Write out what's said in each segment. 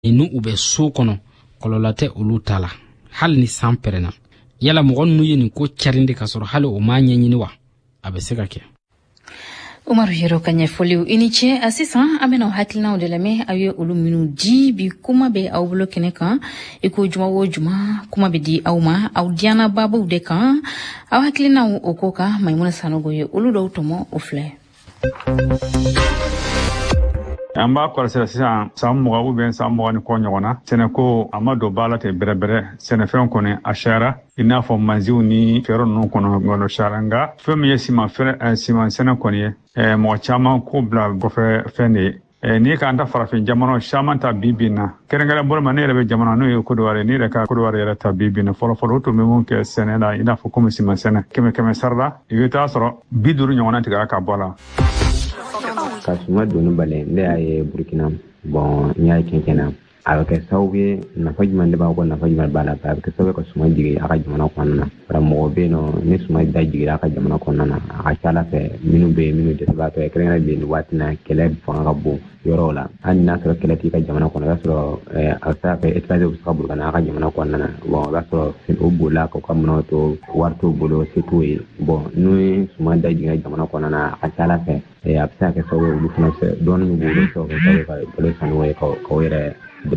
inu ube so kono kololate olu tala hal ni samperena yala mogon muye ni ko charinde kasoro hal o ma nyanyini wa abeseka ke Umaru Yero kanye foliu iniche asisa amena hakilina odelame aye ulu minu di bi kuma be awbulo kene kan iko juma wo juma kuma be di awma awdiana babu de kan aw hakilina okoka Maimuna Sanogo ye ulu do tomo ofle Amba korse sisan sammo u ben sammo ni ko nyona seneko amado balate berebere senefen kone ashara ina fo manziu ni fero non kono ngono sharanga femi yesima fere sima senekone mo chama ko bla gofe fene ni ka anda farafin jamano shamanta bibina kerengala bol manere be jamano no ko do ware ni reka ko do ware ta bibina folo to memon ke senela ina fo comme sima sene keme sarda yeta soro biduru nyona tiga ka bola kasuma donu bale nde ay Burkina bon nyaay kenkena avec sawbe na fajman de ba ko na fajman bala ba avec sawbe ko suma digi aka jamana ko nana ramo be no ni suma digi aka jamana ko nana aka chala fe minu de ba to ekrenga be ni watina kele fanga bo yorola an na so kele ti ka jamana ko nana so aka fe etade usabul kana aka jamana ko nana bon ba so fin obola ko kamno to warto bolo setui bon nu suma digi aka jamana ko nana aka chala fe absa ke so lu fana se don nu bolo so ko pole sanu ko yere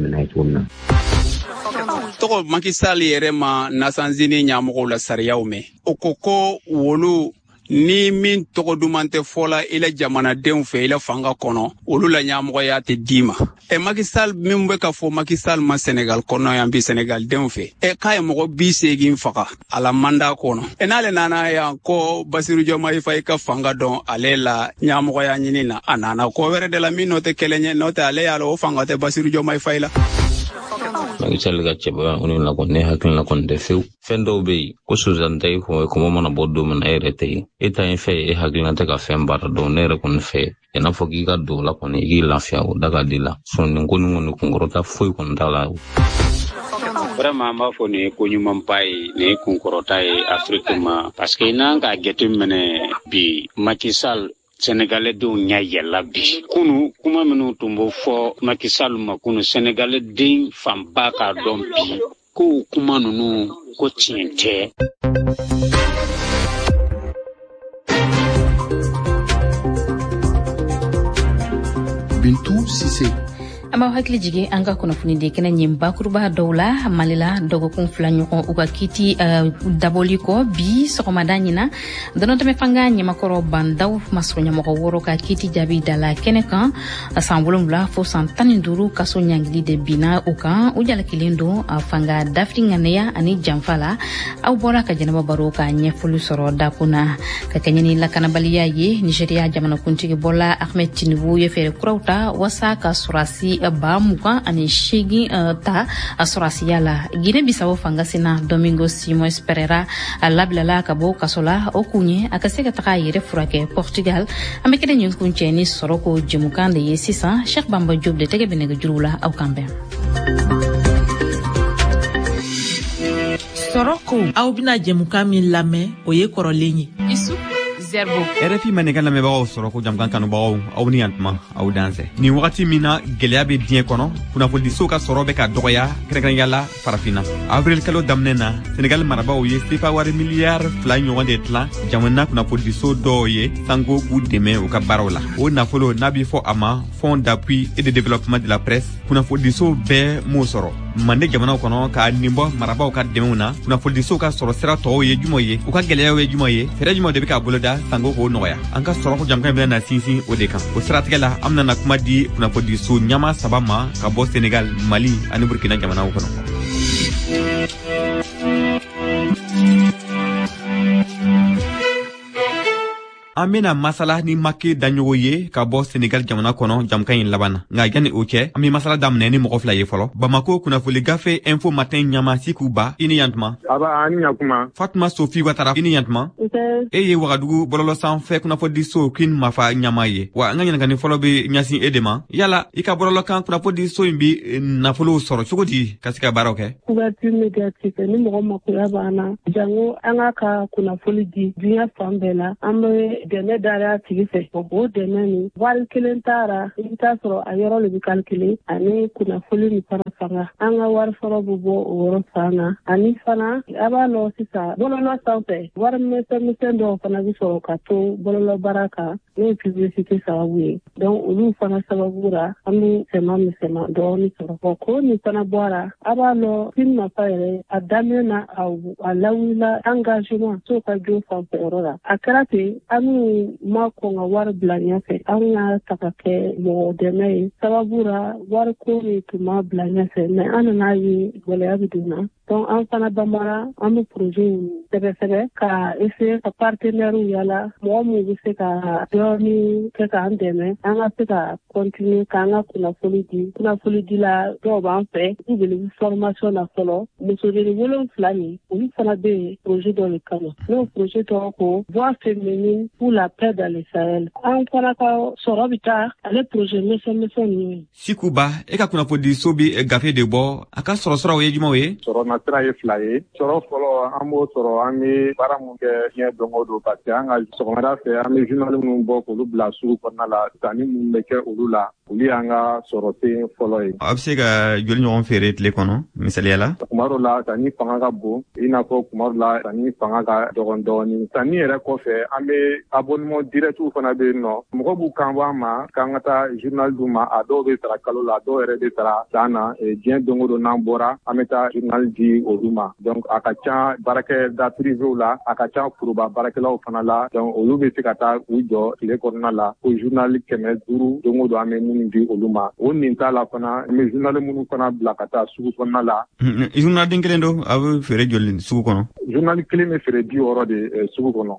Toko Macky Sall yɛrɛ ma nasanzini ɲamɔgɔw la sariyaw mɛn o ko wolu ni min tɔgɔ duman tɛ fɔla ila jamanadenw fɛ ila fanga kɔnɔ olu la ɲamɔgɔya tɛ d'i ma Macky Sall min bɛ ka fɔ Macky Sall ma Senegal kɔnɔ yan bi Senegal denw fɛ k'a ye mɔgɔ 80 faga a la mandat kɔnɔ n'ale nana yan ko Bassirou Diomaye Faye ka fanga dɔn ale la ɲamɔgɔya ɲini na a nana ko wɛrɛ de la min n'o tɛ kelen ye n'o tɛ ale y'a la o fanga tɛ Bassirou Diomaye Faye la Macky Sall ka cɛba uni la ko ne hakilina ko de few fɛn dɔw bɛ yen ko suzanta ye ko mana bɔ don min na e yɛrɛ tɛ yen e ta ye fɛ e hakilina tɛ ka fɛn baara dɔn ne yɛrɛ kɔni fɛ i n'a fɔ k'i ka don la kɔni i k'i lafiya o da ka di la sɔnni ko ni kɔni kunkɔrɔta foyi kɔni t'a la Vraiment an b'a fɔ nin ye ko ɲumanba ye nin ye kunkɔrɔta ye Afrique ma parce que n'an ka jateminɛ bi Macky Sall Sénégalais denw ɲɛ yɛlɛla bi kunu kuma minnu tun b'o fɔ Macky Sall ma kunu Sénégalais den fanba k'a dɔn bi ko kuma ninnu ko tiɲɛ tɛ. Bintou Cissé Ama hakili jige anga kuna funinde kena nyimba kuruba dawla malila dogo kun fla ɲɔgɔn u ka kiti daboli ko bi sɔgɔmada ɲina dono tɛmɛ fanga ɲamakɔrɔ bandaw masɔrɔ ɲɛmɔgɔ wɔɔrɔ ka kiti jaabi dala kɛnɛ kan san 7 fo san 15 kaso ɲangili de bina u kan u jalakilen don fanga dafiri ŋanɛya ani janfa la aw bɔra ka jɛnɛba baro ka ɲɛfɔli sɔrɔ dakuna ka kɛɲɛ ni lakanabaliya ye Nigeria jamanakuntigi Bola Ahmed Tinubu ye fɛɛrɛ kuraw ta wasa ka sɔrasi ba mugan ani 8 ta a sɔrasiya la Guinée Bissau fangasina Domingo Simões Pereira a labilala ka bɔ kaso la o kun ye a ka se ka taga a yɛrɛ furakɛ Portugal an bɛ kɛnɛ ɲin kun cɛ ni sɔrɔ ko jɛmukan de ye sisan Cheikh Bamba Diop de tɛgɛ bɛ nɛgɛjuru la aw kan bɛn sɔrɔ ko aw bɛna jɛmukan min lamɛn o ye kɔrɔlen ye RFI manika lamɛnbagaw sɔrɔ ko jamkan kanubagaw aw ni yantuma aw dansɛ nin wagati min na gɛlɛya bɛ diɲɛ kɔnɔ kunnafonidiso ka sɔrɔ bɛ ka dɔgɔya kɛrɛnkɛrɛnya la farafinna avril kalo daminɛ na Senegal marabagaw ye sefa wari miliyari 2 ɲɔgɔn de tilan jamana kunnafonidiso dɔw ye sanko k'u dɛmɛ u ka baaraw la o nafolo n'a bɛ fɔ a ma Fonds d'appui et de développement de la presse kunnafonidiso bɛɛ m'o sɔrɔ mande jamanaw kɔnɔ ka nin bɔ marabagaw ka dɛmɛw na kunnafonidiso ka sɔrɔ sira tɔw ye jumɛn ye u ka gɛlɛyaw ye jumɛn ye fɛɛrɛ jumɛn de bɛ k'a boloda sango k'o nɔgɔya an ka sɔrɔ ko jamana bɛna sinsin o de kan o siratigɛ la an bɛna kuma di kunnafonidiso ɲama 3 ma ka bɔ Senegal Mali ani Burkina jamanaw kɔnɔ an bena masala ni Macky daɲogo ye ka bɔ Senegal jamana kɔnɔ jamukan in laban na nka yani o cɛ an be masala daminɛ ni mɔgɔ 2 ye fɔlɔ Bamako kunnafoni gafe info matin ɲama Sikuba i ni yantuma aba ani yakuma Fatuma Sophie Watara i ni yantuma e ye Wagadugu bɔlɔlɔ sanfɛ kunnafonidiso Queen Mafa ɲama ye wa an ka ɲininkani fɔlɔ be ɲasin e de ma yala i ka bɔlɔlɔ kan kunnafonidiso in bi nafolo sɔrɔ cogo di ka se ka baaraw kɛ couverture médiatique ni mɔgɔ makoya b'an na jango an ka kunnafoni di diɲɛ fan bɛɛ la an be dɛmɛ dara tigi fɛ o dɛmɛ ni wari kelen taara i bɛ taa sɔrɔ a yɔrɔ le bɛ calculer ani kunnafoni ni fana fanga an ka wari sɔrɔ bɛ bɔ o yɔrɔ fan na ani fana a b'a lɔ sisan bɔlɔlɔ sanfɛ wari misɛn dɔw fana bɛ sɔrɔ ka to bɔlɔlɔ baara kan n'o ye publicité sababu ye donc olu fana sababu la an bɛ misɛnman dɔɔni sɔrɔ ko nin fana bɔra a b'a lɔ fin nafa yɛrɛ a daminɛ na a lawulila engagement so ka jo fanfɛ yɔrɔ la a kɛra ten an ma kɔn ka wari bila ɲɛfɛ an ka ta ka kɛ mɔgɔ dɛmɛ ye sababu la wari ko de tun ma bila ɲɛfɛ mais an nana ye gɛlɛya bɛ don na donc an fana bamara an bɛ projet sɛbɛsɛbɛ ka essayer ka partenaire yala mɔgɔ min bɛ se ka dɔɔni kɛ k'an dɛmɛ an ka se ka continuer k'an ka kunnafoni di la dɔw b'an fɛ u bɛ formation na fɔlɔ musojoli 7 nin olu fana bɛ yen projet dɔ de kama n'o projet tɔgɔ ko voix féminine pour la paix dans le Sahel an fana ka sɔrɔ bɛ taa ale projet misɛn ninnu. Sikuba e ka kunnafoni so bi gafe de bɔ a ka sɔrɔ ye jumɛnw ye. Sɔrɔ nasira ye 2 ye sɔrɔ fɔlɔ an b'o sɔrɔ an bɛ baara mun kɛ diɲɛ don o don parce que an ka sɔgɔmada fɛ an bɛ journal minnu bɔ k'olu bila sugu kɔnɔna la sanni minnu bɛ kɛ olu la olu y'an ka sɔrɔ ten fɔlɔ ye. A bɛ se ka joli ɲɔgɔn feere tile kɔnɔ misaliya la. Kuma dɔw la sanni fanga ka bon i n'a fɔ kuma dɔw la sanni fanga ka dɔgɔn dɔɔni sanni yɛrɛ kɔfɛ an bɛ abonnement direct fana bɛ yen nɔ mɔgɔ b'u kan bɔ an ma k'an ka taa journal d'u ma a dɔw bɛ sara kalo la dɔw yɛrɛ bɛ sara san na diɲɛ don o don n'an bɔra an bɛ taa journal di olu ma donc a ka ca baarakɛda privéw la a ka ca foroba baarakɛlaw fana la donc olu bɛ se ka taa u jɔ tile kɔnɔna la ko journal 500 don o don an bɛ minnu di olu ma o nin t'a la fana an bɛ journal minnu fana bila ka taa sugu kɔnɔna la. Journal den kelen don a bɛ feere joli sugu kɔnɔ. Journal kelen bɛ feere 60 de sugu kɔnɔ.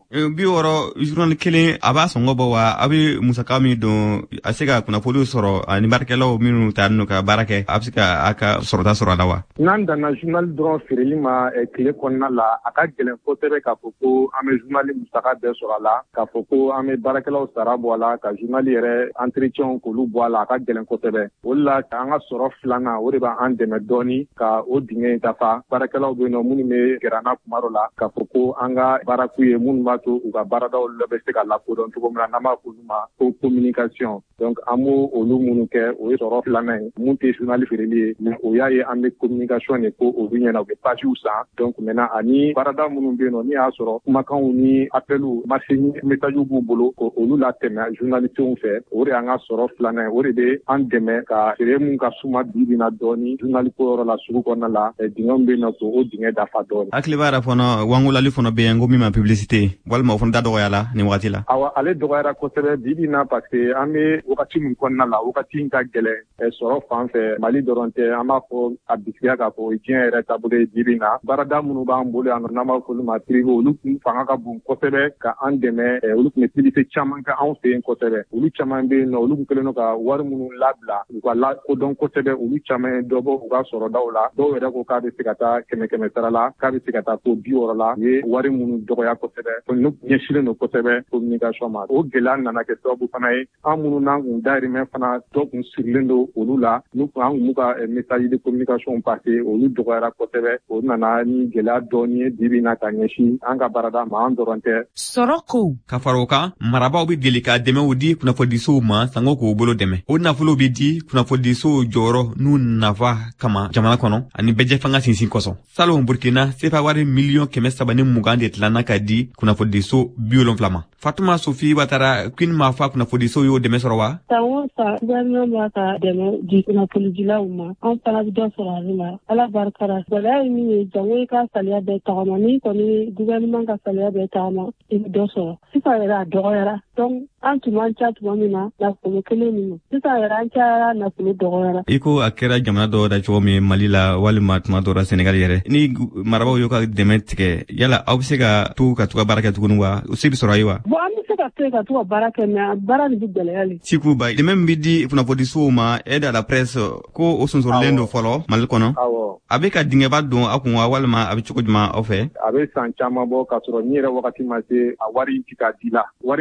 60 journal kelen a b'a sɔngɔ bɔ wa a bɛ musaka min don a se ka kunnafoniw sɔrɔ ani baarakɛlaw minnu taa n'u ka baara kɛ a bɛ se ka a ka sɔrɔta sɔrɔ a la wa. N'an danna journal dɔrɔn feereli ma tile kɔnɔna la a ka gɛlɛn kosɛbɛ k'a fɔ ko an bɛ journal musaka bɛɛ sɔrɔ a la k'a fɔ ko an bɛ baarakɛlaw sara bɔ a la ka journal yɛrɛ entretien k'olu bɔ a la a ka gɛlɛn kosɛbɛ o de la an ka sɔrɔ filanan o de b'an dɛmɛ dɔɔni ka o dingɛ in dafa baarakɛlaw bɛ yen nɔ minnu bɛ gɛrɛ an na kuma dɔ la k'a fɔ ko an ka baarako ye minnu b'a to u ka baaradaw bɛ se ka lakodɔn cogo min na n'an b'a fɔ olu ma ko communication donc an b'o olu minnu kɛ o ye sɔrɔ filanan ye mun tɛ journal feereli ye mais o y'a ye an bɛ communication de ko olu ɲɛna u bɛ pages san donc maintenant ani baarada minnu bɛ yen nɔ ni y'a sɔrɔ kumakanw ni appels marché message b'u bolo ko olu latɛmɛ journalistes fɛ o de y'an ka sɔrɔ filanan ye o de bɛ an dɛmɛ ka feere mun ka suma bi na dɔɔni journal ko yɔrɔ la sugu kɔnɔna la dingɛw bɛ yen nɔ ko o dingɛ dafa dɔɔni. Hakili b'a la fana wangolali fana bɛ yen ko min ma publicité walima o fana da dɔgɔyala nin wagati la. Awɔ ale dɔgɔyara kosɛbɛ bi na parce que an bɛ wagati min kɔnɔna la wagati in ka gɛlɛn sɔrɔ fan fɛ Mali dɔrɔn tɛ an b'a fɔ a bisikiya k'a fɔ diɲɛ yɛrɛ taabolo ye bi na baarada minnu b'an bolo yan nɔ n'an b'a fɔ olu ma privé olu kun fanga ka bon kosɛbɛ ka an dɛmɛ olu tun bɛ publicité caman kɛ anw fɛ yen kosɛbɛ olu caman bɛ yen nɔ olu kun kɛlen don ka wari minnu labila u ka lakodɔn kosɛbɛ olu caman ye dɔ bɔ u ka sɔrɔdaw la dɔw yɛrɛ ko k'a bɛ se ka taa 100 sara la k'a bɛ se ka taa fo 60 la u ye wari minnu dɔgɔya kosɛbɛ n'u ɲɛsinnen don kosɛbɛ communication ma o gɛlɛya nana kɛ sababu fana ye an minnu n'an kun dayirimɛ fana dɔ kun sirilen don olu la n'u kun an kun b'u ka message de communication passé olu dɔgɔyara kosɛbɛ o nana ni gɛlɛya dɔɔni ye bi na ka ɲɛsin an ka baarada ma an dɔrɔn tɛ. Sɔrɔ ko ka fara o kan marabaw bɛ deli ka dɛmɛw di kunnafonidisow ma sango k'o bolo dɛmɛ o nafolo bɛ di kunnafonidisow jɔyɔrɔ n'u nafa kama jamana kɔnɔ ani bɛjɛ fanga sinsin kosɔn salon Burkina sefa wari miliyɔn 320 de tilanna ka di kunnafonidiso 70 ma. Fatuma Sofi Watara Queen Mafa kunnafonidiso y'o dɛmɛ sɔrɔ wa. San o san gouvernement b'a ka dɛmɛ di kunnafonidilaw ma an fana bɛ dɔ sɔrɔ ale la ala barika la gɛlɛya ye min ye jango i ka saliya bɛɛ tagama ni kɔni gouvernement ka saliya bɛɛ tagama i bɛ dɔ sɔrɔ sisan yɛrɛ a dɔgɔyara donc an tun man ca tuma min na nafolo kelen min sisan yɛrɛ an cayara nafolo dɔgɔyara. I ko a kɛra jamana dɔw da cogo min Mali la walima tuma dɔw la Sénégal yɛrɛ ni marabaw y'o ka dɛmɛ tigɛ yala aw bɛ se ka to ka baara kɛ tuguni wa o se bɛ sɔrɔ a ye wa. Bon an bɛ se ka to ka to ka baara kɛ mais baara de bɛ gɛlɛya le. Sikuba dɛmɛ min bɛ di kunnafonidisow ma aide à la presse ko o sonsorilen don fɔlɔ Mali kɔnɔ. Awɔ. A bɛ ka dingɛba don a kun wa walima a bɛ cogo jumɛn aw fɛ. A bɛ san caman bɔ k'a sɔrɔ ni yɛrɛ wagati ma se a wari tɛ ka di la wari mana kɛ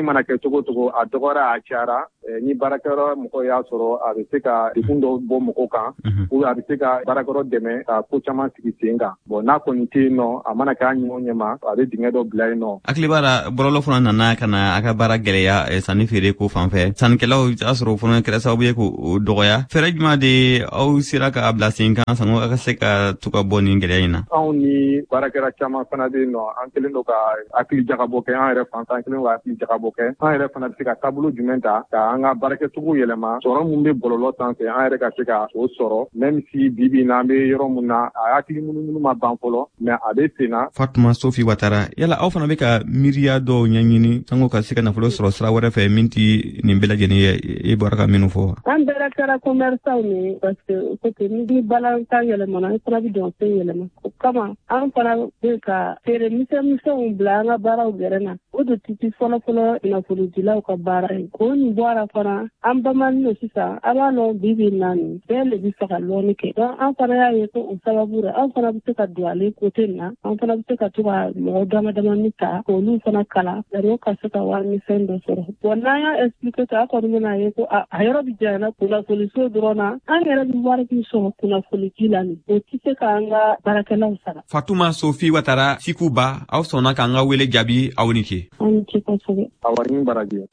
cogo cogo a dɔgɔra a cayara ni baarakɛyɔrɔ mɔgɔ y'a sɔrɔ a bɛ se ka dekun dɔ bɔ mɔgɔw kan ou a bɛ se ka baarakɛyɔrɔ dɛmɛ ka ko caman sigi sen kan bon n'a kɔni tɛ yen nɔ a mana k'a ɲɔgɔn ɲɛma a bɛ dingɛ dɔ bila yen nɔ. hakili b'a la bɔlɔlɔ fana nana ka na a ka baara gɛlɛya sanni feere ko fan fɛ sannikɛlaw y'a sɔrɔ o fana kɛra sababu ye k'o dɔgɔya fɛɛrɛ jumɛn de aw sera k'a bila sen kan sanko a ka se ka to ka bɔ nin gɛlɛya in na. anw ni baarakɛla caman fana bɛ yen nɔ an kɛlen don ka hakili jagabɔ kɛ an yɛrɛ fan fɛ an kɛlen don ka hakili jagabɔ kɛ an yɛrɛ fana bɛ se ka taabolo jumɛn ta ka an ka baarakɛcogo yɛlɛma sɔrɔ mun bɛ bɔlɔlɔ sanfɛ an yɛrɛ ka se ka o sɔrɔ même si bibi in na an bɛ yɔrɔ mun na a hakili munumunu ma ban fɔlɔ mais a bɛ sen na. Fatuma Sofi Watara yala aw fana bɛ ka miiriya dɔw ɲɛɲini sanko ka se ka nafolo sɔrɔ sira wɛrɛ fɛ min tɛ nin bɛɛ lajɛlen ye e bɔra ka minnu fɔ. an bɛɛ kɛra commerçant ni parce que côté ni balantan yɛlɛmana an fana bɛ dɔn fɛn yɛlɛma o kama an fana bɛ ka feere misɛnmisɛnw bila an ka baaraw gɛrɛ na o de titi fɔlɔfɔlɔ nafolojilaw ka baara ye ko nin bɔra fana an bamanin sisan a b'a lɔn bibi naani bɛɛ de bɛ fɛ ka lɔnni kɛ donc an fana y'a ye ko o sababu la an fana bɛ se ka don ale côté na an fana bɛ se ka to ka mɔgɔ damadamani ta k'olu fana kala yanni ka se ka wari misɛn dɔ sɔrɔ bon n'an y'a expliqué ta a kɔni bɛna ye ko a yɔrɔ bɛ janyana kunnafoniso dɔrɔn na an yɛrɛ bɛ wari min sɔrɔ kunnafoniji la nin o tɛ se k'an ka baarakɛlaw sara. Fatuma Sofi Watara Sikuba aw sɔnna k'an ka wele jaabi aw ni ce. aw ni ce kosɛbɛ. awa ni baraji.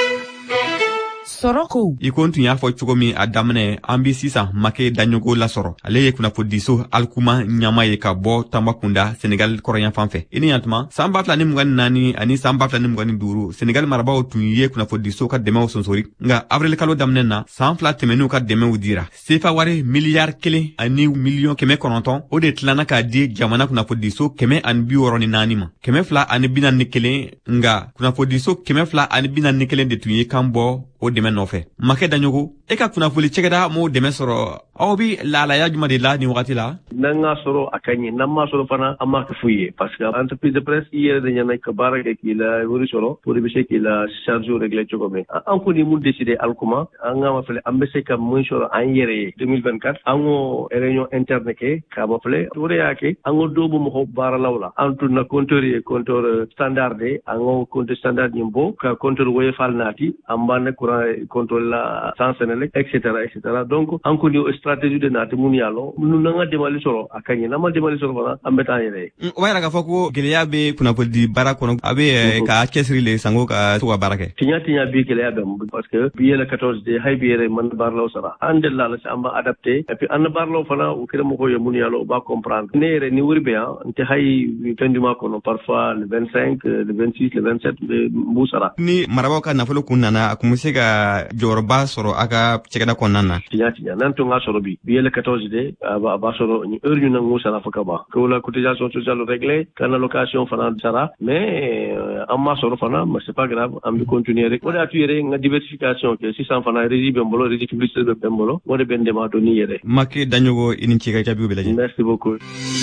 Soroko i ko n tun y'a fɔ cogo min a daminɛ an bi sisan Make Daɲogo lasɔrɔ ale ye kunnafonidiso Alkuma ɲama ye ka bɔ Tambacounda Senegal kɔrɔyan fan fɛ i ni yantuma san 2024 ani san 2025 Senegal marabaaw tun ye kunnafonidiso ka dɛmɛw sonsori nka avril kalo daminɛ na san 2 tɛmɛn'u ka dɛmɛw dira sefa wari miliyari 1 ani miliyɔn 900 o de tilana k'a di jamana kunnafonidiso 164 ma 241 nga kunnafonidiso 241 de tun ye kan bɔ o dɛmɛ nɔfɛ Make Daɲogo e ka kunnafoni cɛkɛda m'o dɛmɛ sɔrɔ aw bi laalaya juma de la ni wagati la. n'an ka sɔrɔ a ka ɲɛ n'an ma sɔrɔ fana an m'a kɛ foyi ye parce que entreprise de presse i yɛrɛ de ɲɛna ka baara kɛ k'i la wari sɔrɔ pour de bɛ se k'i la charge régler cogo min an kɔni mun décider Alkuma an ka ma filɛ an bɛ se ka mun sɔrɔ an yɛrɛ ye 2024 an ko réunion interne kɛ k'a ma filɛ o de y'a kɛ an ko dɔw bɛ mɔgɔw baaralaw la an tun na compteur ye compteur standard de an ko compteur standard ɲin bɔ ka compteur woyofal naati an b'an ne courant contrôle la sans Senelec etc donc an kɔni stratégie de naati mun y'a lɔ nun n'an ka demali sɔrɔ a ka ɲɛ n'an ma demali sɔrɔ fana an bɛ taa an yɛrɛ ye. o b'a yira k'a fɔ ko gɛlɛya bɛ kunnafonidi baara kɔnɔ a bɛ ka cɛsiri le sanko ka to ka baara kɛ. tiɲa bi gɛlɛya bɛ mun parce que bi yɛlɛ 14 de hay bi yɛrɛ man baaralaw sara an delila la an b'a adapté et puis an baaralaw fana u kɛra mɔgɔw ye mun y'a lɔ u b'a comprendre ne yɛrɛ ni wuri bɛ yan n tɛ hay fin du mois kɔnɔ parfois le 25 le 26 le 27 n b'u sara. ni marabaaw ka nafolo kun nana a kun bɛ se ka jɔyɔrɔba sɔrɔ a ka cɛkɛda kɔnɔna na. tiɲa n'an tun ka sɔrɔ bi yɛlɛ 14 de a b'a sɔrɔ ni heure ɲin na n sara fo ka ban ko la cotisation sociale réglée kana location fana sara mais an m'a sɔrɔ fana mais c'est pas grave an bɛ continuer rek o de y'a to yɛrɛ n ka diversification kɛ sisan fana régie bɛ n bolo régie publicité bɛ n bolo o de bɛ n dɛmɛ a dɔnni yɛrɛ. Make Daɲogo i ni ce ka jaabiw bɛɛ lajɛlen. merci beaucoup.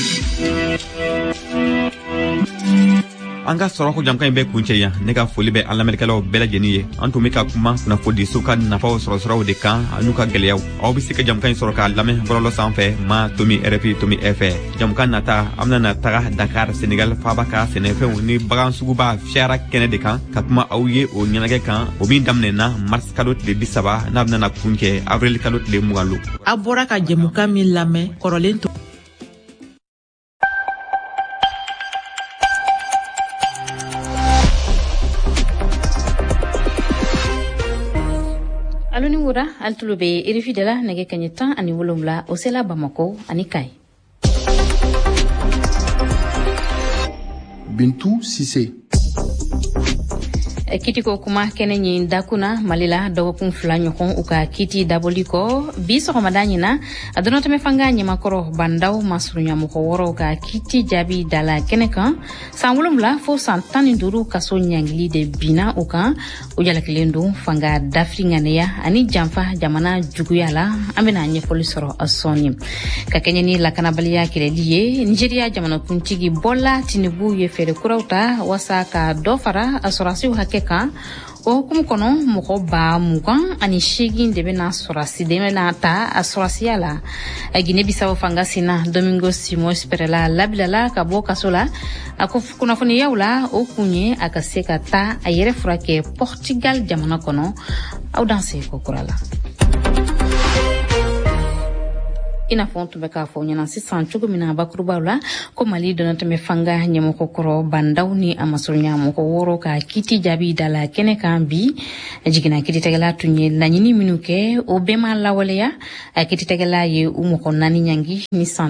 an ka sɔrɔko jamkan in bɛ kuncɛ yan ne ka foli bɛ an lamɛnnikɛlaw bɛɛ lajɛlen ye an tun bɛ ka kuma kunnafonidiso ka nafaw sɔrɔsiraw de kan an'u ka gɛlɛyaw aw bɛ se ka jamkan in sɔrɔ k'a lamɛn bɔlɔlɔ sanfɛ ma tomi RFI tomi fr jamkan nata an bɛna taga Dakar Senegal faaba ka sɛnɛfɛnw ni bagan suguba fiyara kɛnɛ de kan ka kuma aw ye o ɲɛnajɛ kan o min daminɛna mars kalo tile 30 n'a bɛna kuncɛ avril kalo tile 20 a bɔra ka jɛmukan min lamɛn kɔrɔlen to aluni wura altulo be RFI de la nege kaɲɛ 17 o sela Bamako ani Kayi. Bintou Sise. Kitiko kuma kɛnɛ ɲin dakuna Mali la dɔgɔkun 2 ɲɔgɔn u ka kiti dabɔli kɔ bi sɔgɔmada ɲina a dɔnɔtɛmɛ fanga ɲɛmakɔrɔ bandaw masuruɲamɔgɔ wɔɔrɔ ka kiti jaabi dala kɛnɛ kan san 7 fo san 15 kaso ɲangili de bina u kan o jalakilen don fanga dafiriŋaneya ani janfa jamana juguya la an bena ɲɛfɔli sɔrɔ a sɔni ka kɛɲɛ ni lakanabaliya kɛlɛli ye Nigeria jamanakuntigi Bola Tinubu ye fɛɛrɛ kuraw ta wasa ka dɔ fara a sɔrɔsiw hakɛ kan o hukumu kɔnɔ mɔgɔ ba mugan ani segin de bena sɔrasi de bena ta a sɔrasiya la Guinée Bissau fanga sina Domingo Simões Pereira labilala ka bɔ kaso la a ko kunnafoniyaw la o kun ye a ka se ka taa a yɛrɛ furakɛ Portugal jamana kɔnɔ aw danse ko kura la ina fɔ tun bɛ k'a fɔ ɲɛna sisan cogo min na bakurubaw la ko Mali donna tɛmɛ fanga ɲɛmɔgɔkɔrɔ bandaw ni a masurunya mɔgɔ wɔɔrɔ ka kiti jaabi da la kɛnɛ kan bi jiginna kititigɛla tun ye laɲini minnu kɛ o bɛɛ ma lawaleya a kititigɛla ye u mɔgɔ 4 ɲangi ni san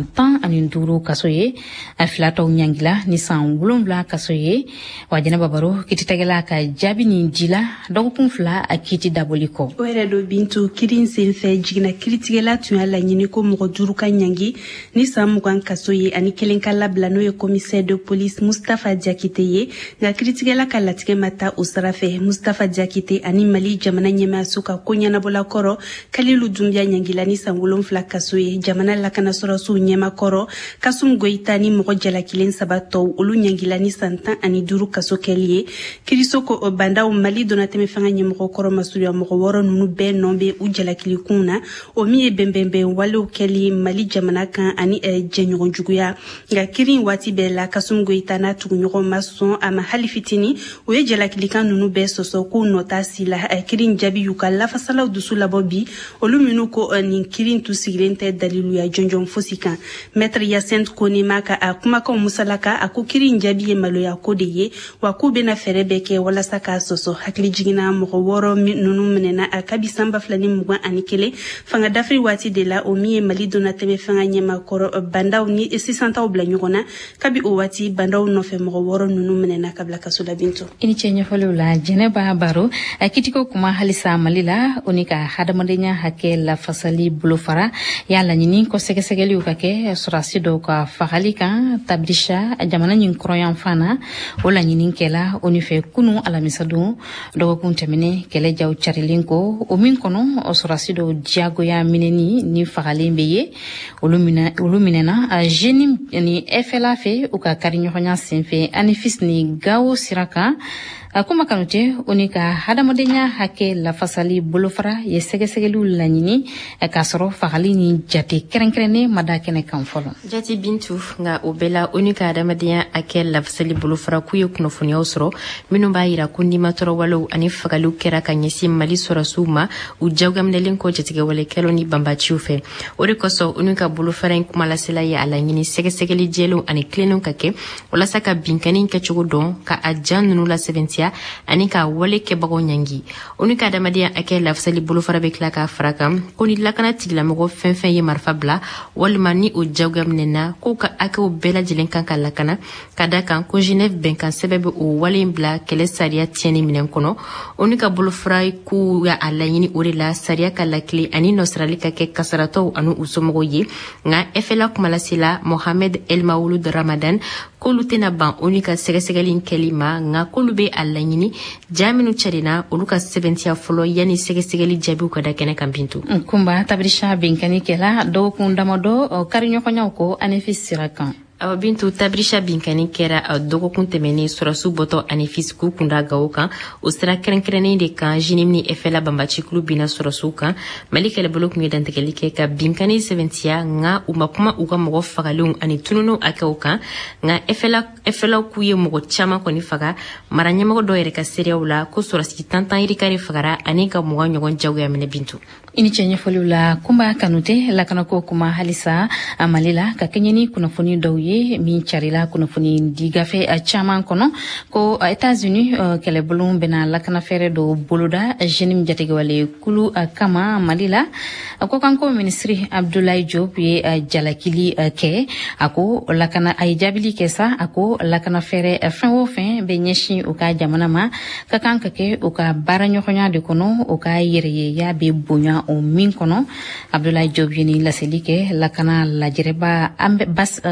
15 kaso ye a 2 tɔw ɲangila ni san 7 kaso ye wa Jɛnɛba Baro kititigɛla ka jaabi nin dila dɔgɔkun 2 a kiti dabɔli kɔ o yɛrɛ do Bintu kirin senfɛ jiginna kititigɛla tun y'a laɲini ko mɔgɔ 5 ka ɲangi ni san 20 kaso ye ani 1 ka labila n'o ye commissaire de police Mustafa Diakité ye nka kiritigɛla ka latigɛ ma taa o sira fɛ Mustafa Diakité ani Mali jamana ɲɛmaayaso ka ko ɲɛnabɔla kɔrɔ Kalilu Dunbiya ɲangila ni san 7 kaso ye jamana lakanasɔrɔsiw ɲɛma kɔrɔ Kasum Goyita ni mɔgɔ jalakilen 3 tɔw olu ɲangila ni san 15 kaso kɛli ye kirisoko bandaw Mali donatɛmɛ fanga ɲɛmɔgɔ kɔrɔ masuruya mɔgɔ 6 nunu bɛɛ nɔ bɛ u jalakilikun na o min ye bɛnbɛnbɛn walew kɛli Mali jamana kan ani jɛɲɔgɔn juguya nka kirin waati bɛɛ la Kasum Goyita n'a tuguɲɔgɔn ma sɔn a ma hali fitini o ye jalakilikan nunu bɛɛ sɔsɔ k'u nɔta si la kirin jaabi y'u ka lafasalaw dusu labɔ bi olu minnu ko nin kirin tu sigilen tɛ daliluya jɔnjɔn fosi kan Maître Yacinthe Konema ka a kumakanw musalaka a ko kirin jaabi ye maloya ko de ye wa k'u bɛna fɛɛrɛ bɛɛ kɛ walasa k'a sɔsɔ hakili jiginna mɔgɔ 6 nunu minɛna a kabi sanba 2021 fanga dafiri waati de la o min ye Mali donatɛmɛ fanga ɲɛma kɔrɔ bandaw ni sisantaw bila ɲɔgɔn na kabi o waati bandaw nɔfɛ mɔgɔ 6 nunu minɛna ka bila kaso la Bintu ini cɛ ɲɛfɔliw la Jɛnɛba Baro a kitiko kuma halisa Mali la o ni ka hadamadenya hakɛ lafasali bolofara y'a laɲini ko sɛgɛsɛgɛliw ka kɛ sɔrasi dɔw ka fagali kan Tabrisha jamana ɲin kɔrɔyan fana o laɲini kɛla o ni fɛ kunu alamisa don dɔgɔkun tɛmɛnen kɛlɛ jaw carilen ko o min kɔnɔ o sɔrasi dɔw diyagoya minɛni ni fagalen bɛ ye olu minɛna a jeune ni FLA fɛ u ka kariɲɔgɔnya senfɛ Anifis ni Gawo sira kan a kuma kanute o ni ka hadamadenya hakɛ lafasali bolofara ye sɛgɛsɛgɛliw laɲini k'a sɔrɔ fagali ni jate kɛrɛnkɛrɛnnen ma da kɛnɛ kan fɔlɔ jate Bintu nka o bɛɛ la o ni ka hadamadenya hakɛ lafasali bolofara k'u ye kunnafoniyaw sɔrɔ minnu b'a yira ko nimatɔrɔwalew ani fagaliw kɛra ka ɲɛsin Mali sɔrɔsiw ma u jagominɛlen kɔ jatigɛwalekɛlaw ni banbaciw fɛ o de kosɔn o ni ka bolofara in kumalasela ye a laɲini sɛgɛsɛgɛli jɛlenw ani tilennenw ka kɛ walasa ka binkani kɛcogo dɔn ka a ja ninnu lasɛbɛntiya ani ka wale kɛbagaw ɲangi o ni ka adamadenya hakɛ lafasali bolofara bɛ tila k'a fara kan ko ni lakana tigilamɔgɔ fɛn fɛn ye marifa bila walima ni o jagoya minɛna k'u ka hakɛw bɛɛ lajɛlen kan ka lakana ka da kan ko Genève bɛnkan sɛbɛn bɛ o wale in bila kɛlɛ sariya tiɲɛni minɛn kɔnɔ o ni ka bolofara k'u y'a laɲini o de la sariya ka lakile ani nɔsirali ka kɛ kasaratɔw ani u somɔgɔw ye nka FLA kumalasela Mohamed El Maouloud Ramadan k'olu tɛna ban o ni ka sɛgɛsɛgɛli kɛli ma nka k'olu bɛ a laɲini ja minnu cɛrinna olu ka sɛbɛntiya fɔlɔ yanni sɛgɛsɛgɛli jaabiw ka da kɛnɛ kan Bintu kunba Tabrisha binkani kɛla dɔgɔkun damadɔ kariɲɔgɔnyaw ko Anifis sira kan Bintu Tabrisha binkani kɛra dɔgɔkun tɛmɛnen sɔrɔsiw bɔtɔ Anifis k'u kunda Gawo kan o sira kɛrɛnkɛrɛnnen de kan Jinim ni FLA banbacikulu binna sɔrɔsiw kan Mali kɛlɛbolo tun ye dantigɛli kɛ ka binkani sɛbɛntiya nka u ma kuma u ka mɔgɔ fagalenw ani tununw hakɛw kan nka FLA k'u ye mɔgɔ caman kɔni faga mara ɲɛmɔgɔ dɔw yɛrɛ ka seerew la ko sɔrɔsi tantan yirikari fagara ani ka mɔgɔ ɲɔgɔn jagoya minɛ Bintu ini cɛ ɲɛfɔliw la kunba kanute lakanako kuma halisa a Mali la ka kɛɲɛ ni kunnafoni dɔw ye min carila kunnafoni di gafe caman kɔnɔ ko États-Unis kɛlɛbolo bɛna lakanafɛɛrɛ dɔ boloda jeune jatigɛwale kulu kama Mali la a ko kan ko ministre Abdoulaye Diop ye jalakili kɛ a ko lakana a ye jaabili kɛ sa a ko lakanafɛɛrɛ fɛn o fɛn bɛ ɲɛsin u ka jamana ma ka kan ka kɛ u ka baaraɲɔgɔnya de kɔnɔ u ka yɛrɛyeya bɛ bonya o min kɔnɔ Abdoulaye Diop ye ni laseli kɛ lakana lajɛrɛba ba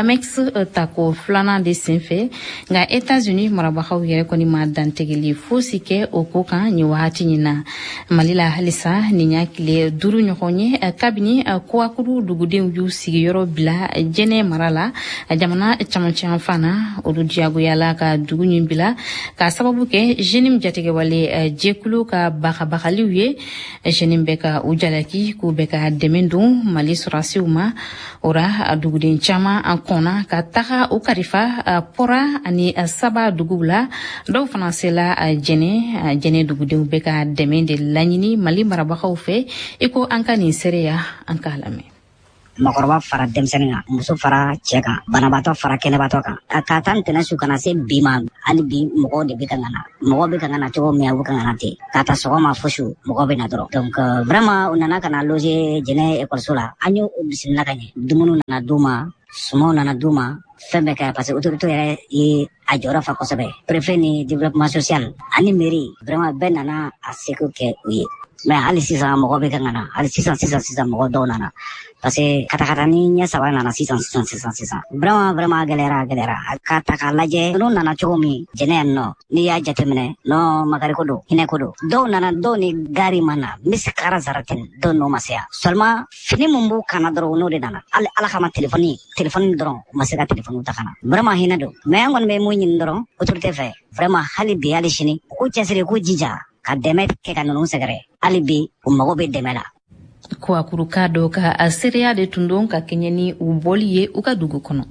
Amex tako flana de senfɛ nga États-Unis marabagaw yɛrɛ kɔni ma dantegeli fosi kɛ o ko kan ni wagati nin na. Mali la halisa ni y'a tile 5 ɲɔgɔn ye kabini Kouakourou dugudenw y'u sigiyɔrɔ bila Jɛnɛ mara la jamana camancɛ fana olu diyagoyala ka dugu nin bila ka sababu kɛ jeune jatigɛwale jɛkulu ka bagabagaliw ye. Jeune bɛ ka u jalaki k'u bɛ ka dɛmɛ don Mali sɔrɔsiw ma ora duguden caman an kɔnna ka taga u karifa Pora ani Saba duguw la dɔw fana sela Jɛnɛ dugudenw bɛ ka dɛmɛ de laɲini Mali marabagaw fɛ i ko an ka nin seereya an k'a lamɛn. Makɔrɔba fara denmisɛnnin kan muso fara cɛ kan banabaatɔ fara kɛnɛbaatɔ kan ka taa ntɛnɛn su kana se bi ma hali bi mɔgɔw de bɛ ka ŋana mɔgɔw bɛ ka ŋana cogo min a bɛ ka ŋana ten ka taa sɔgɔma fo su mɔgɔw bɛ na dɔrɔn donc vraiment u nana ka na loger Jɛnɛ ekɔliso la an y'o bisimila ka ɲɛ dumuni nana d'u ma sumaw nana d'u ma fɛn bɛɛ kɛ parce que autorité yɛrɛ ye a jɔyɔrɔ fa kosɛbɛ préfet ni développement social ani mairie vraiment bɛɛ nana a seko kɛ u ye mais hali sisan mɔgɔw bɛ ka ŋana hali sisan mɔgɔ dɔw nana parce que katakata ni ɲɛ saba nana sisan vraiment gɛlɛyara ka ta k'a lajɛ n'u nana cogo min Jɛnɛ yan nɔ n'i y'a jateminɛ non makari ko don hinɛ ko don dɔw nana dɔw ni gari ma na misikara zaratin dɔw n'o ma se yan seulement fini mun b'u kana dɔrɔn n'o de nana hali ala kama téléphone dɔrɔn u ma se ka téléphone ta kana vraiment hinɛ don mais an kɔni bɛ mun ɲini dɔrɔn autorité fɛ vraiment hali bi hali sini u cɛsiri k'u jija ka dɛmɛ kɛ ka ninnu sɛgɛrɛ hali bi u mago bɛ dɛmɛ la. Kouakourou ka dɔ ka a seereya de tun don ka kɛɲɛ ni u bɔli ye u ka dugu kɔnɔ.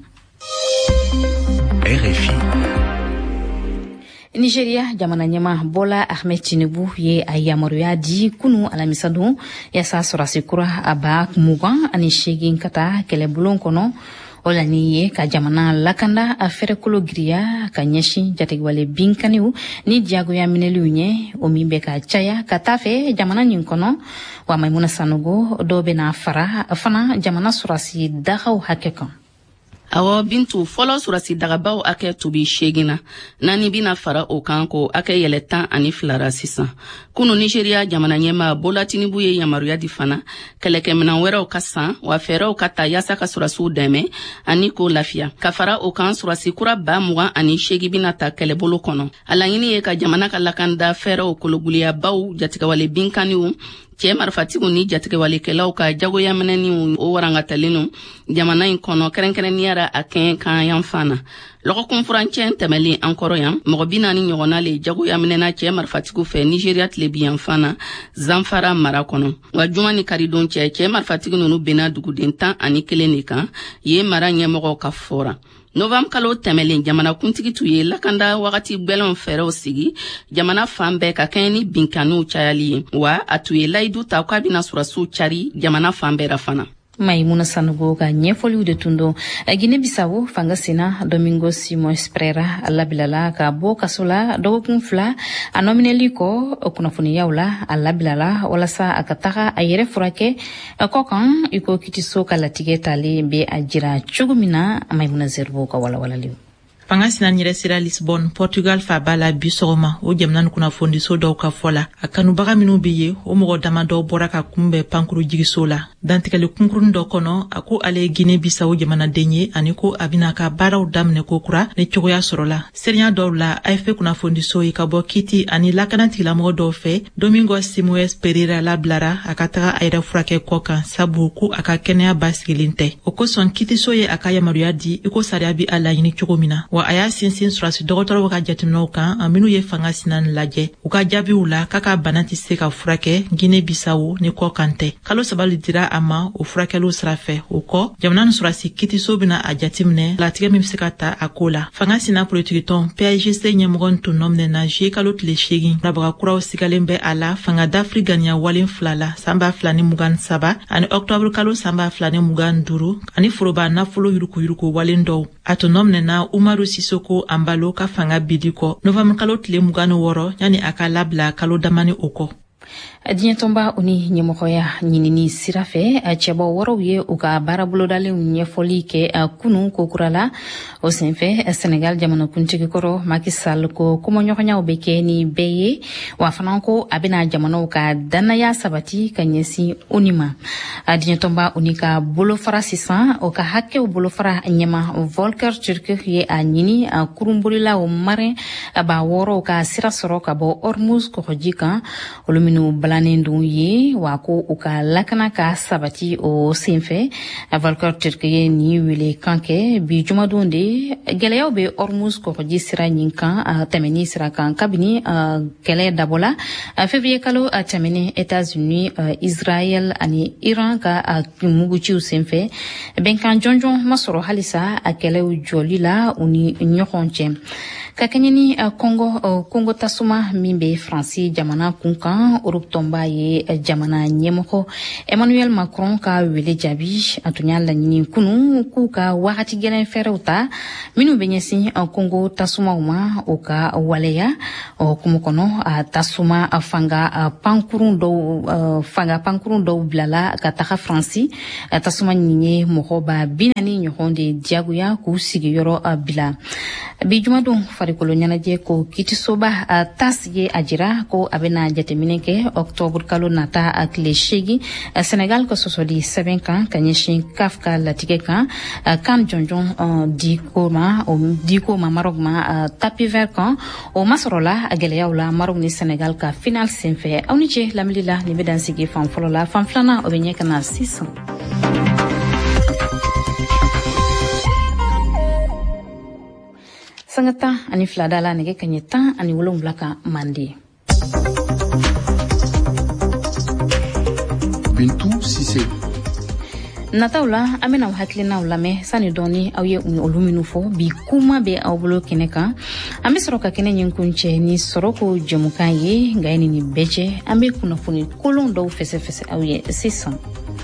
RFI. Nigeria jamana ɲɛma Bola Ahmed Tinubu ye a yamaruya di kunu alamisa don yasa sɔrɔsi kura a ba 28 ka taa kɛlɛbulon kɔnɔ o la ni ye ka jamana lakanda a fɛrɛkolo giriya ka ɲɛsin jatigɛwale binkaniw ni diyagoya minɛliw ɲɛ o min bɛ ka caya ka taa fɛ jamana nin kɔnɔ wa Maimuna Sanogo dɔw bɛna fara fana jamana sɔrɔsi dagaw hakɛ kan. Awɔ Bintu fɔlɔ surasi dagabaw akɛ tubi 8 na nani bina fara o kan ko akɛ yɛlɛ 12 sisan kunu Nigeria jamana ɲɛma Bola Tinubu ye yamaruya di fana kɛlɛkɛminan wɛrɛw ka san wa fɛɛrɛw ka ta yasa ka surasiw dɛmɛ ani ko lafiya ka fara o kan surasi kura 28 bina ta kɛlɛbolo kɔnɔ a laɲini ye ka jamana ka lakanda fɛɛrɛw kologuliyabaw jatigɛwale binkaniw cɛ marifatigiw ni jatigɛwalekɛlaw ka jagoya minɛniw o warangatalen jamana in kɔnɔ kɛrɛnkɛrɛnniyara a kɛɲɛ kan yan fana lɔgɔkun furancɛ tɛmɛlen an kɔrɔ yan mɔgɔ 40 ɲɔgɔnna le jagoya minɛna cɛ marifatigiw fɛ Nigeria tilebiyan fana Zamfara mara kɔnɔ wa juma ni karidon cɛ marifatigi nunu bena duguden 11 de kan ye mara ɲɛmɔgɔw ka fɔra Novembre kalo tɛmɛlen jamana kuntigi tu ye lakanda wagati gbɛlɛnw fɛrɛw sigi jamana fan bɛɛ ka kɛɲɛ ni binkaniw cayali ye wa a tu ye layidu ta k'a bɛna surasiw cari jamana fan bɛɛ fana. Maimuna Sanogo ka ɲɛfɔliw de tun don Guinée Bissau fanga sena Domingo Simões Pereira labilala ka bɔ kaso la dɔgɔkun 2 a nɔminɛli kɔ kunnafoniyaw la a labilala walasa a ka taga a yɛrɛ furakɛ kɔ kan i ko kitiso ka latigɛ talen bɛ a jira cogo min na Maimuna Zerbo ka walawalaliw. Fanga sina nyɛrɛ sira Lisbon, Portugal fa bala bi sɔgɔma o jamana kunnafoniso dɔw ka fɔ la a kanubaga minnu bɛ ye o mɔgɔ dama dɔw bɔra ka kunbɛn pankuru jigiso la dantigɛli kunkurun dɔ kɔnɔ a ko ale Guinée Bissau jamanaden ye ani ko a bɛna ka baaraw daminɛ ko kura ni cogoya sɔrɔla seriya dɔw la AFP kunnafoniso ye ka bɔ Kiti ani lakana tigilamɔgɔ dɔw fɛ Domingo Simões Pereira labilara a ka taga a yɛrɛ furakɛ kɔ kan sabu ko a ka kɛnɛya basigilen tɛ o kosɔn Kitiso ye a ka yamaruya di i ko sariya bi a laɲini cogo min na wa a y'a sinsin surasi dɔgɔtɔrɔw ka jateminɛw kan a minnu ye fanga sinan lajɛ u ka jaabiw la k'a ka bana tɛ se ka furakɛ Guinée Bissau ni kɔ kan tɛ kalo 3 dira a ma o furakɛliw sira fɛ o kɔ jamana ni surasi Kitiso bɛna a jateminɛ latigɛ min bɛ se ka ta a ko la fanga sina politique tɔn PAIGC ɲɛmɔgɔ tun nɔminɛna juillet kalo tile 8 rabaga kuraw sigalen bɛ a la fanga d'Afrique ganiya walen 2 la san 2023 ani octobre kalo san 2025 ani foroba nafolo yurukuyuruku walen dɔw a tun nɔminɛna Umaru Sisoko Ambalo ka fanga bidi kɔ novembre kalo tile 26 yani a ka labila kalo damani o kɔ. Diɲɛtɔnba uni ɲɛmɔgɔya ɲinini sira fɛ cɛbɔ wɔrɔw ye u ka baara bolodalen ɲɛfɔli kɛ kunu kokurala o senfɛ Senegal jamanakuntigi kɔrɔ Macky Sall ko kɔmɔɲɔgɔnyaw bɛ kɛ ni bɛɛ ye wa fana ko a bɛna jamanaw ka dannaya sabati ka ɲɛsin uni ma. Diɲɛtɔnba uni ka bolofara sisan o ka hakɛw bolofara ɲɛma Volker Turk ye a ɲini kurunbolila o marin ba wɔrɔw ka sira sɔrɔ ka bɔ Hormuz kɔgɔji kan olu minnu balanen dun ye wa ko u ka lakana ka sabati o senfɛ. Volker Turk ye ni wele kan kɛ bi jumadon de gɛlɛyaw bɛ Hormuz kɔgɔji sira ɲin kan tɛmɛni sira kan kabini kɛlɛ dabɔla février kalo tɛmɛnen États-Unis Israël ani Iran ka muguciw senfɛ bɛnkan jɔnjɔn ma sɔrɔ halisa a kɛlɛw jɔli la u ni ɲɔgɔn cɛ. Ka kɛɲɛ ni Congo tasuma min bɛ Faransi jamana kunkan Europe tɔnba ye jamana ɲɛmɔgɔ Emmanuel Macron ka wele jaabi a tun y'a laɲini kunu k'u ka wagati gɛlɛn fɛrɛw ta minnu bɛ ɲɛsin Congo tasumaw ma o ka waleya kumu kɔnɔ a tasuma fanga pankurun dɔw bilala ka taga Faransi tasuma nin ye mɔgɔba 40 ɲɔgɔn de diyagoya k'u sigiyɔrɔ bila bi jumadon farikolo ɲɛnajɛ ko kitisoba tas ye a jira ko a bɛna jateminɛ kɛ octobre kalo nata a tile 8 Senegal ka sɔsɔli sɛbɛn kan ka ɲɛsin CAF ka latigɛ kan kan jɔnjɔn diko ma Maroc ma tapis vert kan o masɔrɔla a gɛlɛyaw la Maroc ni Senegal ka final senfɛ aw ni ce lamɛnli la nin bɛ dan sigi fan fɔlɔ la fan filanan o bɛ ɲɛ ka na sisan. Sanga 12 da la nɛgɛ kaɲɛ 17 ka mande. Bintou Sise. Nataw la an bɛna aw hakilinaw lamɛn sani dɔɔni aw ye olu minnu fɔ bi kuma bɛ aw bolo kɛnɛ kan an bɛ sɔrɔ ka kɛnɛ ɲin kun cɛ ni sɔrɔko jɛmukan ye nka ni nin bɛɛ cɛ an bɛ kunnafoni kolon dɔw fɛsɛfɛsɛ aw ye sisan.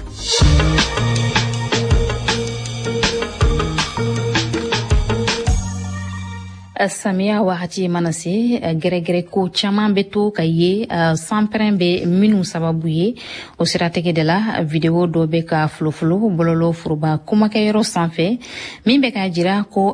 Samiya wagati mana se gɛrɛgɛrɛ ko caman bɛ to ka ye sanpɛrɛn bɛ minnu sababu ye o siratigɛ de la video dɔ bɛ ka folofolo bɔlɔlɔ foroba kumakɛyɔrɔ sanfɛ min bɛ ka jira ko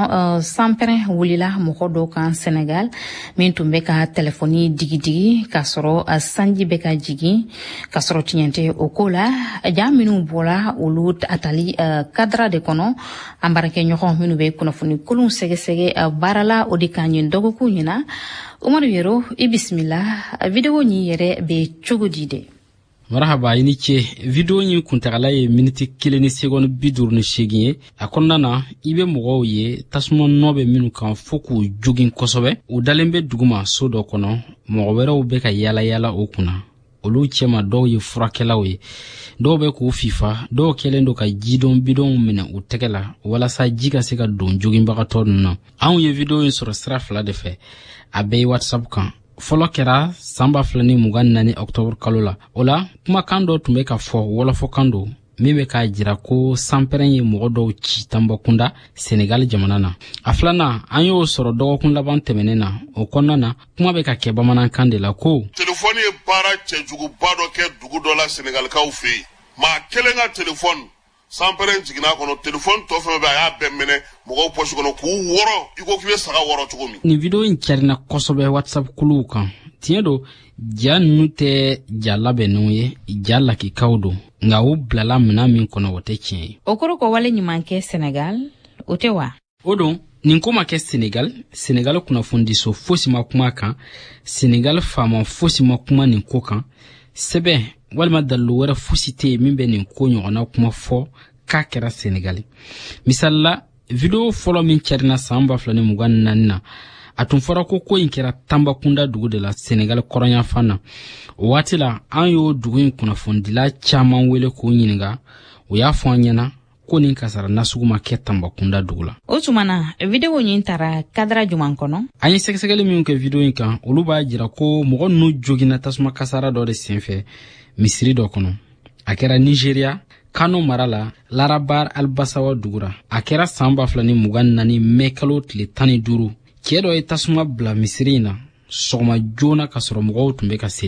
sanpɛrɛn wulila mɔgɔ dɔw kan Senegal min tun bɛ ka telefɔni digidigi k'a sɔrɔ sanji bɛ ka jigin k'a sɔrɔ tiɲɛ tɛ o ko la jaa minnu bɔra olu a tali kadira de kɔnɔ an baarakɛɲɔgɔn minnu bɛ kunnafoni kolon sɛgɛsɛgɛ barala o de kan ɲin dɔgɔkun ɲina Umaru Yero i bisimila video ɲi yɛrɛ bɛ cogo di de. Marhaba i ni ce video ɲi kuntagala ye miniti 1 ni seconde 58 ye a kɔnɔna na i bɛ mɔgɔw ye tasuma nɔ bɛ minnu kan fo k'u jogin kosɛbɛ u dalen bɛ duguma so dɔ kɔnɔ mɔgɔ wɛrɛw bɛ ka yala o kunna olu cɛma dɔw ye furakɛlaw ye dɔw bɛ k'u fifa dɔw kɛlen do ka jidon bidon minɛ u tɛgɛ la walasa ji ka se ka don joginbagatɔ ninnu na anw ye video in sɔrɔ sira fila de fɛ a bɛɛ WhatsApp kan fɔlɔ kɛra san 2024 octobre kalo la o la kumakan dɔ tun bɛ ka fɔ wɔlɔfɔkan do min bɛ k'a jira ko sanpɛrɛn ye mɔgɔ dɔw ci Tambakunda Senegal jamana na a filanan an y'o sɔrɔ dɔgɔkun laban tɛmɛnen na o kɔnɔna na kuma bɛ ka kɛ bamanankan de la ko telefɔni ye baara cɛjuguba dɔ kɛ dugu dɔ la Senegalikaw fɛ yen maa kelen ka telefɔni sanpɛrɛn jiginna kɔnɔ telefɔni tɔ fɛn bɛ a y'a bɛɛ minɛ mɔgɔw poche kɔnɔ k'u wɔrɔ i ko k'i bɛ saga wɔrɔ cogo min. Nin video in carina kosɛbɛ WhatsApp kuluw kan tiɲɛ do ja ninnu tɛ ja labɛnnenw ye ja lakikaw do nka u bilala minɛn min kɔnɔ o tɛ tiɲɛ ye. O kɔrɔ ko wale ɲuman kɛ Senegal o tɛ wa. O don nin ko ma kɛ Senegal kunnafonidiso fosi ma kuma kan Senegal faama fosi ma kuma nin ko kan sɛbɛn walima dalilu wɛrɛ fosi tɛ yen min bɛ nin ko ɲɔgɔnna kuma fɔ k'a kɛra Senegal misalila video fɔlɔ min carina san 2024 na a tun fɔra ko in kɛra Tambakunda dugu de la Senegal kɔrɔnyafan na o waati la an y'o dugu in kunnafonidila caman wele k'o ɲininka o y'a fɔ an ɲɛna ko nin kasara nasugu ma kɛ Tambakunda dugu la. O tuma na video ɲin taara kadira juman kɔnɔ. An ye sɛgɛsɛgɛli min kɛ video in kan olu b'a jira ko mɔgɔ ninnu joginna tasuma kasara dɔ de senfɛ misiri dɔ kɔnɔ a kɛra Nigeria Kano mara la Larabar Albasawa dugura a kɛra san 2024 mai kalo tile 15 cɛ dɔ ye tasuma bila misiri in na sɔgɔma joona ka sɔrɔ mɔgɔw tun bɛ ka seli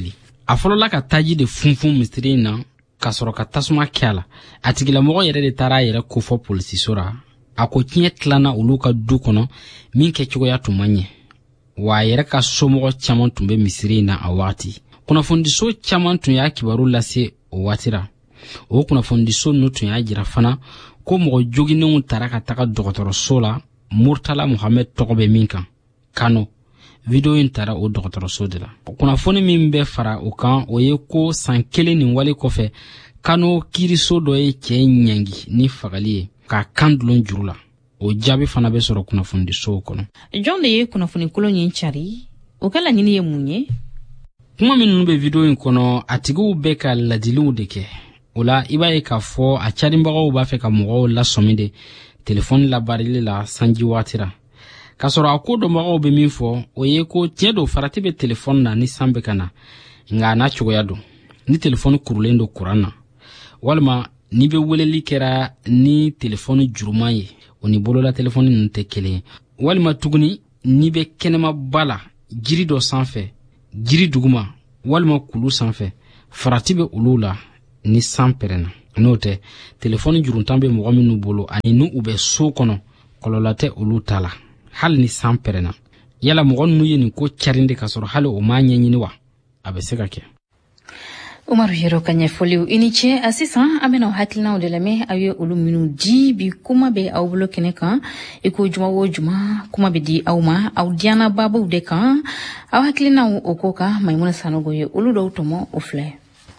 a fɔlɔla ka taji de funfun misiri na ka sɔrɔ ka tasuma kɛla a tigilamɔgɔ yɛrɛ de taara a yɛrɛ kofɔ polisiso ra a ko tiɲɛ tilana olu ka du kɔnɔ min kɛ cogoya tun man ɲɛ wa a yɛrɛ ka somɔgɔ caman tun bɛ misiri na a wagati kunnafonidiso caman tun y'a kibaru lase o waati ra o kunnafonidiso nu tun y'a jira fana ko mɔgɔ joginenw taara ka taga dɔgɔtɔrɔso la Murtala Muhammad tɔgɔ bɛ min kan Kano video in taara o dɔgɔtɔrɔso de la kunnafoni min bɛ fara o kan o ye ko san kelen nin wale kɔfɛ Kano kiriso dɔ ye cɛ ɲangi ni fagali ye ka kan dulon juru la o jaabi fana bɛ sɔrɔ kunnafonidiso kɔnɔ jɔn de ye kunnafoni kolon yin cari o ka laɲini ye mun ye kuma minnu bɛ video in kɔnɔ a tigiw bɛ ka ladiliw de kɛ o la i b'a ye k'a fɔ a carinbagaw b'a fɛ ka mɔgɔw lasɔmi de telefoni labarili la sanji waati ra ka sɔrɔ a ko dɔnbagaw bɛ min fɔ o ye ko tiɲɛ don farati bɛ telefoni na ni san bɛ ka na nka a n'a cogoya don ni telefoni kurulen don kuran na walima ni bɛ weleli kɛra ni telefoni juruman ye o ni bolola telefoni ninnu tɛ kelen ye walima tuguni ni bɛ kɛnɛmaba la jiri dɔ sanfɛ jiri duguma walima kulu sanfɛ farati bɛ olu la ni san pɛrɛnna n'o tɛ telefoni juruntan bɛ mɔgɔ minnu bolo ani n'u bɛ so kɔnɔ kɔlɔlɔ tɛ olu ta la hali ni san pɛrɛnna yala mɔgɔ ninnu ye nin ko carin de ka sɔrɔ hali o m'a ɲɛɲini wa a bɛ se ka kɛ Umaru Yero ka ɲɛfɔliw i ni ce a sisan an bɛna hakilinaw de lamɛn aw ye olu minnu di bi kuma bɛ aw bolo kɛnɛ kan i ko juma o juma kuma bɛ di aw ma aw diana babuw de kan aw hakilinaw o ko kan Maimuna Sanogo ye olu dɔw tɔmɔ o filɛ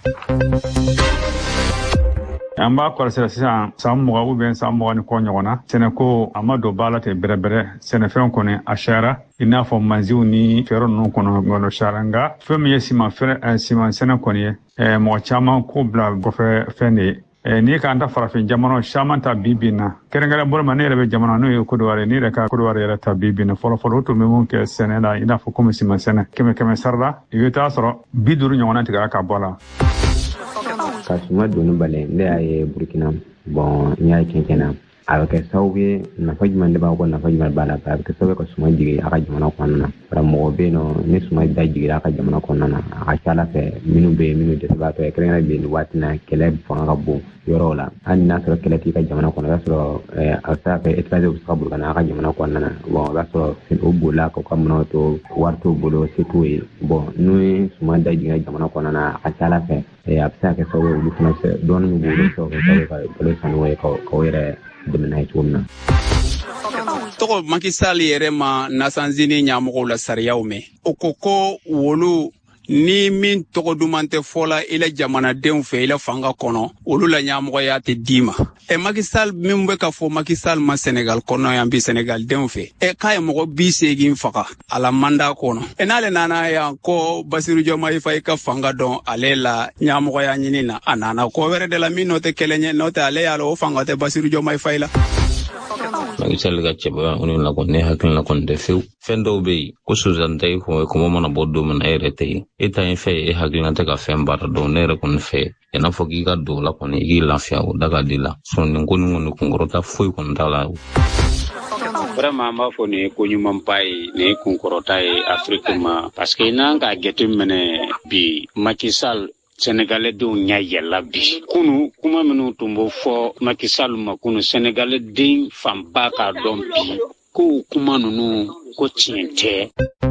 an b'a kɔlɔsira sisan san 20 ou bien san 20 ni kɔ ɲɔgɔn na sɛnɛko a ma don ba la ten bɛrɛbɛrɛ sɛnɛfɛn kɔni a cayara i n'a fɔ manziw ni fɛɛrɛ ninnu kɔnɔ cayara nka fɛn min ye siman sɛnɛ kɔni ye mɔgɔ caman ko bila kɔfɛ fɛn de ye n'i k'an ta farafin jamana caman ta bi na kɛrɛnkɛrɛn bolo ma ne yɛrɛ bɛ jamana n'o ye Kodowari ne yɛrɛ ka Kodowari yɛrɛ ta bi na fɔlɔ o tun bɛ mun kɛ sɛnɛ la i n'a fɔ komi siman sɛnɛ kɛmɛ sara la i bɛ taa sɔrɔ 50 ɲɔgɔnna tigɛra ka bɔ la ka suma doni bale ne y'a ye Burkina bon n y'a cɛn na a bɛ kɛ sababu ye nafa jumɛn de b'a kɔ nafa jumɛn b'a la a bɛ kɛ sababu ka suma jigin a ka jamana kɔnɔna na karamɔgɔ bɛ yen nɔ ni suma da jiginra a ka jamana kɔnɔna na a ka ca Ala fɛ minnu bɛ yen minnu dɛsɛbaatɔ ye kɛrɛnkɛrɛnnen bɛ nin waati na kɛlɛ fanga ka bon yɔrɔw la hali n'a sɔrɔ kɛlɛ t'i ka jamana kɔnɔ i b'a sɔrɔ a bɛ se ka kɛ étranger bɛ se ka Burkina a ka jamana kɔnɔna na bon i b'a sɔrɔ o bolila k'u ka minɛnw to wari t'u bolo se t'u ye bon n'u ye suma da jiginra jamana kɔnɔna na a ka ca Ala fɛ a bɛ se ka kɛ sababu ye olu fana fɛ dɔɔnin min b'olu fɛ o kɛ sababu ye ka balo sanuya ye k'o yɛrɛ dɛmɛ n'a ye cogo min na. tɔgɔ Macky Sall yɛrɛ ma nasanzini ɲɛmɔgɔw la sariyaw mɛn o ko wolu ni min tɔgɔ duman tɛ fɔla i la jamanadenw fɛ i la fanga kɔnɔ olu la ɲɛmɔgɔya tɛ d'i ma Macky Sall min bɛ ka fɔ Macky Sall ma Senegal kɔnɔ yan bi Senegal denw fɛ k'a ye mɔgɔ 80 faga a la mandat kɔnɔ n'ale nana yan ko Bassirou Diomaye Faye ka fanga dɔn ale la ɲɛmɔgɔya ɲini na a nana ko wɛrɛ de la min n'o tɛ kɛlɛ ɲɛ n'o tɛ ale y'a la o fanga tɛ Bassirou Diomaye Faye la Macky Sall ka cɛbaya o ni la kɔni ne hakilina kɔni tɛ fewu fɛn dɔw bɛ yen ko Suzanne ta i kun kɔmɔ mana bɔ don min na e yɛrɛ tɛ yen e ta yen fɛ e hakilina tɛ ka fɛn baara dɔn ne yɛrɛ kɔni fɛ i n'a fɔ k'i ka don o la kɔni i k'i lafiya o da ka di la nin ko nin kɔni kunkɔrɔta foyi kɔni t'a la Vraiment an b'a fɔ nin ye ko ɲumanba ye nin ye kunkɔrɔta ye Afrique ma parce que n'an k'a jateminɛ bi Macky Sall Sénégalais denw ɲɛ yɛlɛla bi kunu kuma minnu tun bɛ fɔ Macky Sall ma kunu Sénégalais den fanba k'a dɔn bi ko kuma ninnu ko tiɲɛ tɛ.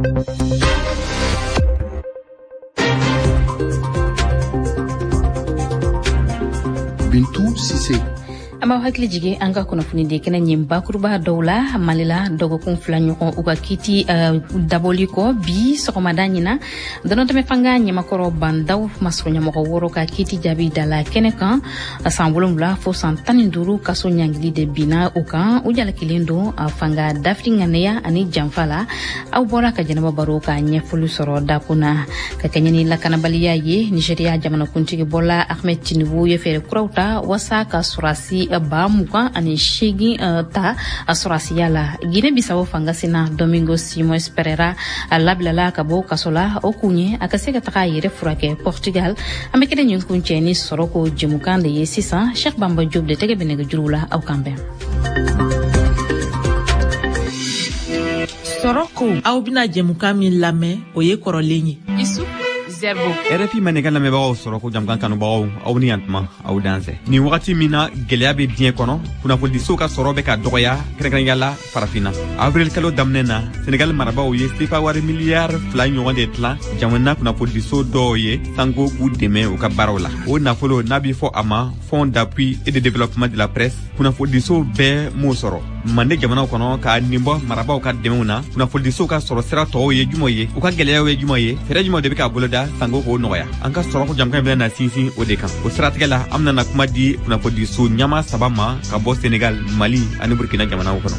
Bintou Cissé ama hakili jigi an ka kunnafoni de kɛnɛ ɲin bakuruba dɔw la malila dɔgɔkun 2 ɲɔgɔn u ka kiti dabɔli kɔ bi sɔgɔmada ɲina dɔnɔtɛmɛ fanga ɲɛmakɔrɔ bandaw masɔrɔ ɲɛmɔgɔ 6 ka kiti jaabi dala kɛnɛ kan san 7 fo san 15 kaso ɲangili de bina u kan u jalakilen don fanga dafiri ŋanɛya ani janfa la aw bɔra ka jɛnɛba baro ka ɲɛfɔli sɔrɔ dakuna ka kɛɲɛ ni lakanabaliya ye Nigeria jamanakuntigi Bola Ahmed Tinubu ye fɛɛrɛ kuraw ta wasa ka sɔrasi ba mugan ani 8 ta a sɔrasiya la Guinée Bissau fangasina Domingo Simões Pereira a labilala ka bɔ kaso la o kun ye a ka se ka taga a yɛrɛ furakɛ Portugal an bɛ kɛnɛ ɲin kun cɛ ni sɔrɔ ko jɛmukan de ye sisan Cheikh Bamba Diop de tɛgɛ bɛ nɛgɛjuruw la aw kan bɛn sɔrɔ ko aw bɛna jɛmukan min lamɛn o ye kɔrɔlen ye Isu Zerbo. RFI Manegal lamɛbagaw sɔrɔ ko jamkan kanubagaw aw ni yantuma aw danzɛ. Ni wagati min na gɛlɛya bɛ diɲɛ kɔnɔ, kunnafonidiso ka sɔrɔ bɛ ka dɔgɔya kɛrɛnkɛrɛnnenya la farafinna. Avril kalo daminɛ na, Senegal marabagaw ye sefa wari miliyari 2 ɲɔgɔn de tilan jamana kunnafonidiso dɔw ye sanko k'u dɛmɛ u ka baaraw la. O nafolo n'a bɛ fɔ a ma Fonds d'appui et de développement de la presse, kunnafonidiso bɛɛ m'o sɔrɔ. Mande jamanaw kɔnɔ ka nin bɔ marabagaw ka dɛmɛw na, kunnafonidiso ka sɔrɔ sira tɔw ye jumɛn ye, u ka gɛlɛyaw ye jumɛn ye, fɛɛrɛ jumɛn de bɛ k'a boloda sanko k'o nɔgɔya. An ka sɔrɔ ko jamana bɛna sinsin o de kan. O siratigɛ la, an bɛna kuma di kunnafonidiso ɲama 3 ma ka bɔ Senegal, Mali ani Burkina jamanaw kɔnɔ.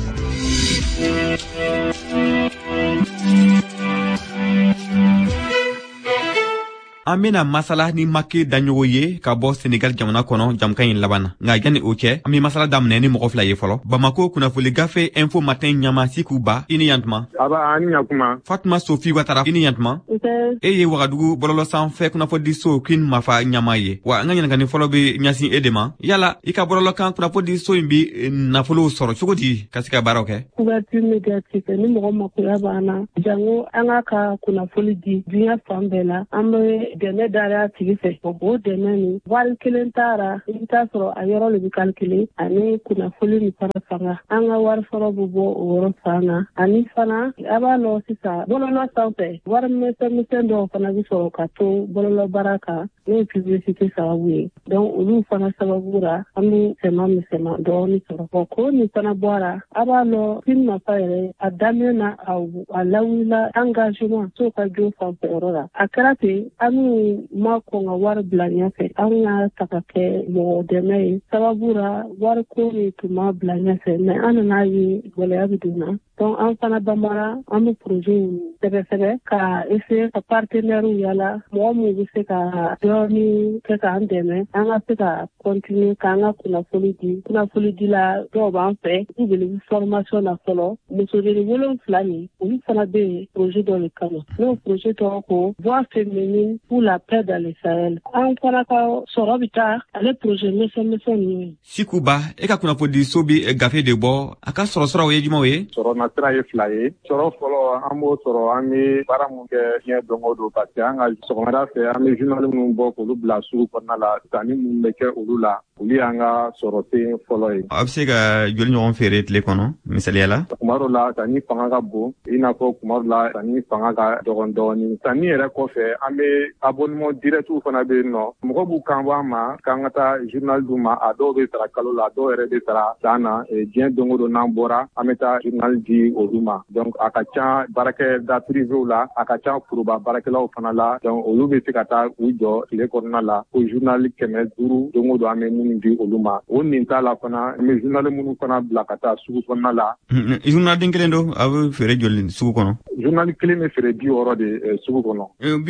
An bena masala ni Macky daɲogo ye ka bɔ Senegal jamana kɔnɔ jamukan in laban na. Nka yani o cɛ, an bɛ masala daminɛ ni mɔgɔ 2 ye fɔlɔ. Bamako kunnafoni gafe Info Matin ɲama Sikuba, i ni yantuma. Aba ani yakuma. Fatuma Sophie Watara, i ni yantuma. E ye Wagadugu bɔlɔlɔ sanfɛ kunnafonidiso Queen Mafa ɲama ye. Wa an ka ɲininkali fɔlɔ bɛ ɲɛsin e de ma. Yala i ka bɔlɔlɔ kan kunnafonidiso in bi nafolo sɔrɔ cogo di ka se ka baaraw kɛ? Couverture médiatique ni mɔgɔ makoya b'an jango an ka kunnafoni di diɲɛ fan bɛɛ la. An bɛ dɛmɛ dara tigi fɛ. O dɛmɛ ni wari kelen taara i bɛ taa sɔrɔ a yɔrɔ de bɛ calculer ani kunnafoni ni fana fanga. An ka wari sɔrɔ bɛ bɔ o yɔrɔ fan na. Ani fana a b'a lɔ sisan bɔlɔlɔ sanfɛ wari misɛn dɔw fana bɛ sɔrɔ ka to bɔlɔlɔ baara kan n'o ye publicité sababu ye. Donc olu fana sababu la an bɛ misɛnman dɔɔni sɔrɔ. Ko nin fana bɔra a b'a lɔ Queen Mafa yɛrɛ a daminɛ na a lawulila engagement so ka jo fanfɛ yɔrɔ la. A kɛra ten an ma kɔn ka wari bila ɲɛfɛ an ka ta ka kɛ mɔgɔ dɛmɛ ye sababu la wari ko de tun ma bila ɲɛfɛ mɛ an nana ye gɛlɛya bɛ don na. Donc an fana bamara an bɛ projet sɛbɛsɛbɛ ka essayer ka partenaire yala mɔgɔ minnu bɛ se ka dɔɔni kɛ k'an dɛmɛ an ka se ka continuer k'an ka kunnafoni di la dɔw b'an fɛ u bɛ formation na fɔlɔ musojoli 7 nin olu fana bɛ yen projet dɔ de kama n'o projet tɔgɔ ko voix féminine pour la paix dans le Sahel an fana ka sɔrɔ bɛ taa ale projet misɛn ninnu. Sikuba e ka kunnafonidiso bi gafe de bɔ a ka sɔrɔ siraw ye jumɛnw ye? Sira ye 2 ye. Sɔrɔ fɔlɔ an b'o sɔrɔ an bɛ baara mun kɛ diɲɛ don o don parce que an ka sɔgɔmada fɛ an bɛ journal minnu bɔ k'olu bila sugu kɔnɔna la sanni minnu bɛ kɛ olu la olu y'an ka sɔrɔ ten fɔlɔ ye. A bɛ se ka joli ɲɔgɔn feere tile kɔnɔ misaliya la? Kuma dɔw la sanni fanga ka bon i n'a fɔ kuma dɔw la sanni fanga ka dɔgɔn dɔɔni. Sanni yɛrɛ kɔfɛ an bɛ abonnement direct fana bɛ yen nɔ mɔgɔ b'u kan bɔ an ma k'an ka taa journal d'u ma a dɔw bɛ sara kalo la a dɔw yɛrɛ bɛ sara san na diɲɛ don o don n'an bɔra an bɛ taa journal di olu ma. Donc a ka ca baarakɛda privéw la a ka ca foroba baarakɛlaw fana la donc olu bɛ se ka taa u jɔ tile kɔnɔna la ko journal 500 don o don an bɛ minnu di olu ma o nin t'a la fana an bɛ journal minnu fana bila ka taa sugu kɔnɔna la. Journal den kelen don a bɛ feere joli sugu kɔnɔ? Journal kelen bɛ feere 60 de sugu kɔnɔ.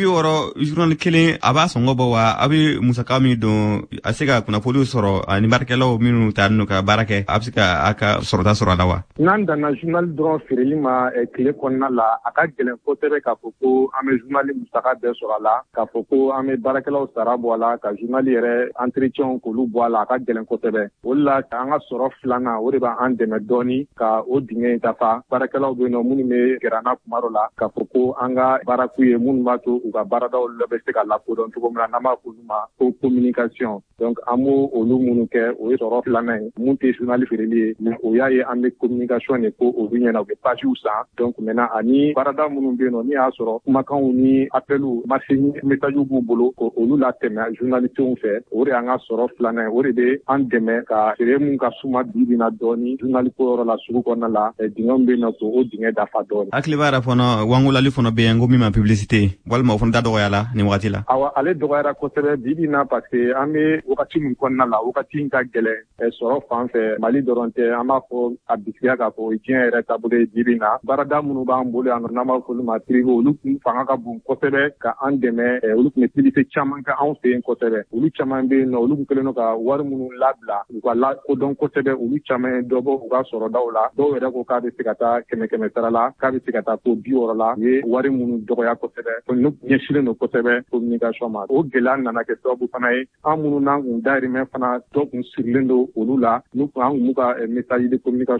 60 journal kelen a b'a sɔngɔ bɔ wa a bɛ musaka min don a se ka kunnafoniw sɔrɔ ani baarakɛlaw minnu taa n'u ka baara kɛ a bɛ se ka a ka sɔrɔta sɔrɔ a la wa? N'an danna journal dɔrɔn feereli ma tile kɔnɔna la a ka gɛlɛn kosɛbɛ k'a fɔ ko an bɛ journal musaka bɛɛ sɔrɔ a la k'a fɔ ko an bɛ baarakɛlaw sara bɔ a la ka journal yɛrɛ entretien k'olu bɔ a la a ka gɛlɛn kosɛbɛ o de la an ka sɔrɔ filanan o de b'an dɛmɛ dɔɔni ka o dingɛ in dafa baarakɛlaw bɛ yen nɔ minnu bɛ gɛrɛ an na kuma dɔ la k'a fɔ ko an ka baaraku ye minnu b'a to u ka baaradaw bɛ se ka lakodɔn cogo min na n'an b'a fɔ olu ma ko communication donc an b'o olu minnu kɛ o ye sɔrɔ filanan ye mun tɛ journal feereli ye mais o y'a ye an bɛ communication de ko olu ɲɛna u bɛ pages san donc maintenant ani baarada minnu bɛ yen nɔ ni y'a sɔrɔ kumakanw ni appelw marché message b'u bolo ko olu latɛmɛ journalistes fɛ o de y'an ka sɔrɔ filanan ye o de bɛ an dɛmɛ ka feere mun ka suma bi na dɔɔni journal ko yɔrɔ la sugu kɔnɔna la dingɛw bɛ yen nɔ ko o dingɛ dafa dɔɔni. Hakili b'a la fana wangolali fana bɛ yen ko min ma publicité walima o fana da dɔgɔyala nin wagati la. Awɔ ale dɔgɔyara kosɛbɛ bi na parce que an bɛ wagati min kɔnɔna la wagati in ka gɛlɛn sɔrɔ fan fɛ Mali dɔrɔn tɛ an b'a fɔ a bisikiya k'a fɔ diɲɛ yɛrɛ taabolo ye bi na baarada minnu b'an bolo yan nɔ n'an b'a fɔ olu ma privé olu kun fanga ka bon kosɛbɛ ka an dɛmɛ olu tun bɛ publicité caman kɛ anw fɛ yen kosɛbɛ olu caman bɛ yen nɔ olu kun kɛlen don ka wari minnu labila u ka lakodɔn kosɛbɛ olu caman ye dɔ bɔ u ka sɔrɔdaw la dɔw yɛrɛ ko k'a bɛ se ka taa 100 sara la k'a bɛ se ka taa fo 60 la u ye wari minnu dɔgɔya kosɛbɛ n'u ɲɛsinnen don kosɛbɛ communication ma o gɛlɛya nana kɛ sababu fana ye an minnu n'an kun dahirimɛ fana dɔ kun sirilen don olu la n'u kun an kun b'u ka message de communication passé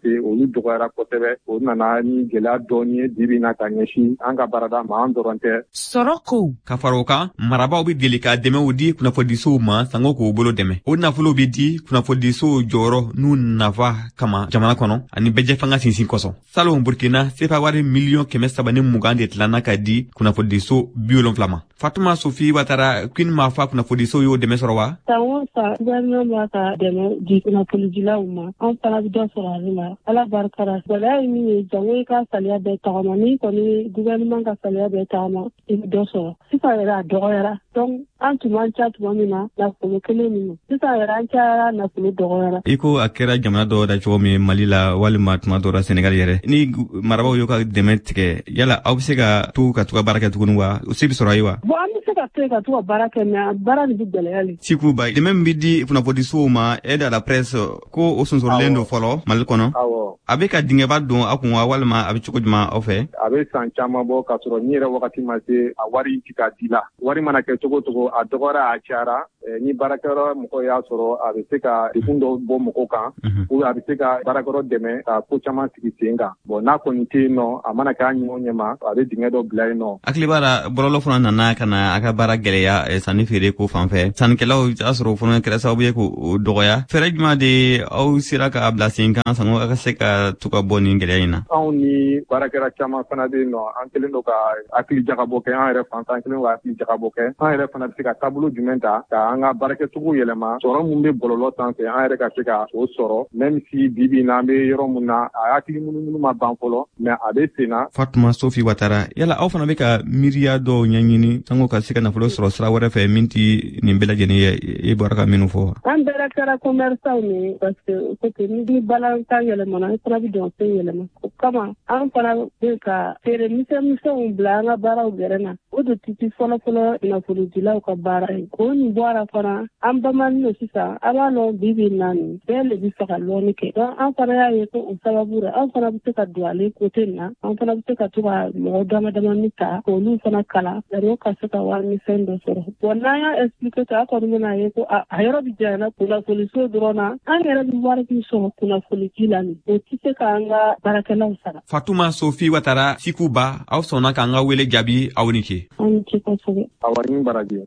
se olu dɔgɔyara kosɛbɛ o nana ni gɛlɛya dɔɔni ye bibi na ka ɲɛsin an ka baarada ma an dɔrɔn tɛ. Sɔrɔ ko ka fara o kan marabaw bɛ deli ka dɛmɛw di kunnafonidisow ma sango k'o bolo dɛmɛ o nafolo bɛ di kunnafonidisow jɔyɔrɔ n'u nafa kama jamana kɔnɔ ani bɛjɛ fanga sinsin kɔsɔn. Salon Burkina sefa wari miliyɔn 320 de tilana ka di kunnafonidiso 70 ma. Fatuma Sophie Ouattara Queen Mafa kunnafonidiso y'o dɛmɛ sɔrɔ wa? Sango sa gouvernement b'a ka dɛmɛ di kunnafonidilaw ma an fana bɛ dɔ sɔrɔ ale la ala barikara gɛlɛya ye min ye jango i ka saliya bɛɛ tagama ni kɔni gouvernement ka saliya bɛɛ tagama i bɛ dɔ sɔrɔ sisan yɛrɛ a dɔgɔyara donc an tun man ca tuma min na nafolo kelen min sisan yɛrɛ an cayara nafolo dɔgɔyara. I ko a kɛra jamana dɔw da cogo min Mali la walima tuma dɔw la Senegal yɛrɛ ni marabaw y'o ka dɛmɛ tigɛ yala aw bɛ se ka to ka baara kɛ tuguni wa o se bɛ sɔrɔ a ye wa? Bon an bɛ se ka to ka to ka baara kɛ mais baara de bɛ gɛlɛya le. Sikuba dɛmɛ min bɛ di kunnafonidisow ma aide à la presse ko o sonsorilen don fɔlɔ Mali kɔnɔ. A bɛ ka dingɛba don a kun wa walima a bɛ cogo jumɛn aw fɛ? A bɛ san caman bɔ k'a sɔrɔ ni yɛrɛ wagati ma se a wari ti ka di la. Wari mana kɛ cogo cogo a dɔgɔyara a cayara ni baarakɛyɔrɔ mɔgɔ y'a sɔrɔ a bɛ se ka degun dɔw bɔ mɔgɔw kan ou a bɛ se ka baarakɛyɔrɔ dɛmɛ ka ko caman sigi sen kan. Bon n'a kɔni tɛ yen nɔ a mana k'a ɲɔgɔn ɲɛma a bɛ dingɛ dɔ bila yen nɔ. Hakili b'a la bɔlɔlɔ fana nana ka na a ka baara gɛlɛya sanni feere ko fan fɛ sannikɛlaw y'a sɔrɔ o fana kɛra sababu ye k'o dɔgɔya fɛɛrɛ jumɛn de aw sera k'a bila sen kan sango a ka se ka to ka bɔ nin gɛlɛya in na? Anw ni baarakɛla caman fana bɛ yen nɔ an kɛlen don ka hakili jagabɔ kɛ an yɛrɛ fan an kɛlen don ka hakili jagabɔ kɛ an yɛrɛ fana bɛ se ka taabolo jumɛn ta ka an ka baarakɛcogo yɛlɛma sɔrɔ mun bɛ bɔlɔlɔ sanfɛ an yɛrɛ ka se ka o sɔrɔ même si bibi na an bɛ yɔrɔ mun na a hakili munumunu ma ban fɔlɔ mais a bɛ sen na. Fatuma Sophie Ouattara yala aw fana bɛ ka miiriya dɔw ɲɛɲini sango ka se ka nafolo sɔrɔ sira wɛrɛ fɛ min tɛ nin bɛɛ lajɛlen ye e bɔra ka minnu fɔ? An bɛɛ kɛra commerçant ye parce que ni balantan yɛlɛmana an fana bɛ dɔn fɛn yɛlɛma o kama an fana bɛ ka feere misɛnmisɛnw bila an ka baaraw gɛrɛ na o de titi fɔlɔfɔlɔ kunnafonidilaw ka baara ye o nin bɔra fana an bamanin don sisan a b'a lɔn bibi naani bɛɛ de bɛ fɛ ka lɔnni kɛ donc an fana y'a ye ko o sababu la an fana bɛ se ka don ale kote nin na an fana bɛ se ka to ka mɔgɔ damadamani ta k'olu fana kala yanni ka se ka wari misɛn dɔ sɔrɔ bon n'an y'a expliqué ta a kɔni bɛna ye ko a yɔrɔ bɛ janyana kunnafoniso dɔrɔn na an yɛrɛ bɛ wari min sɔrɔ kunnafonidi la nin o tɛ se k'an ka baarakɛlaw sara. Fatuma Sophie Ouattara Sikuba aw sɔnna k'an ka wele jaabi aw ni ce. Aw ni ce kosɛbɛ. Awa ni baraji.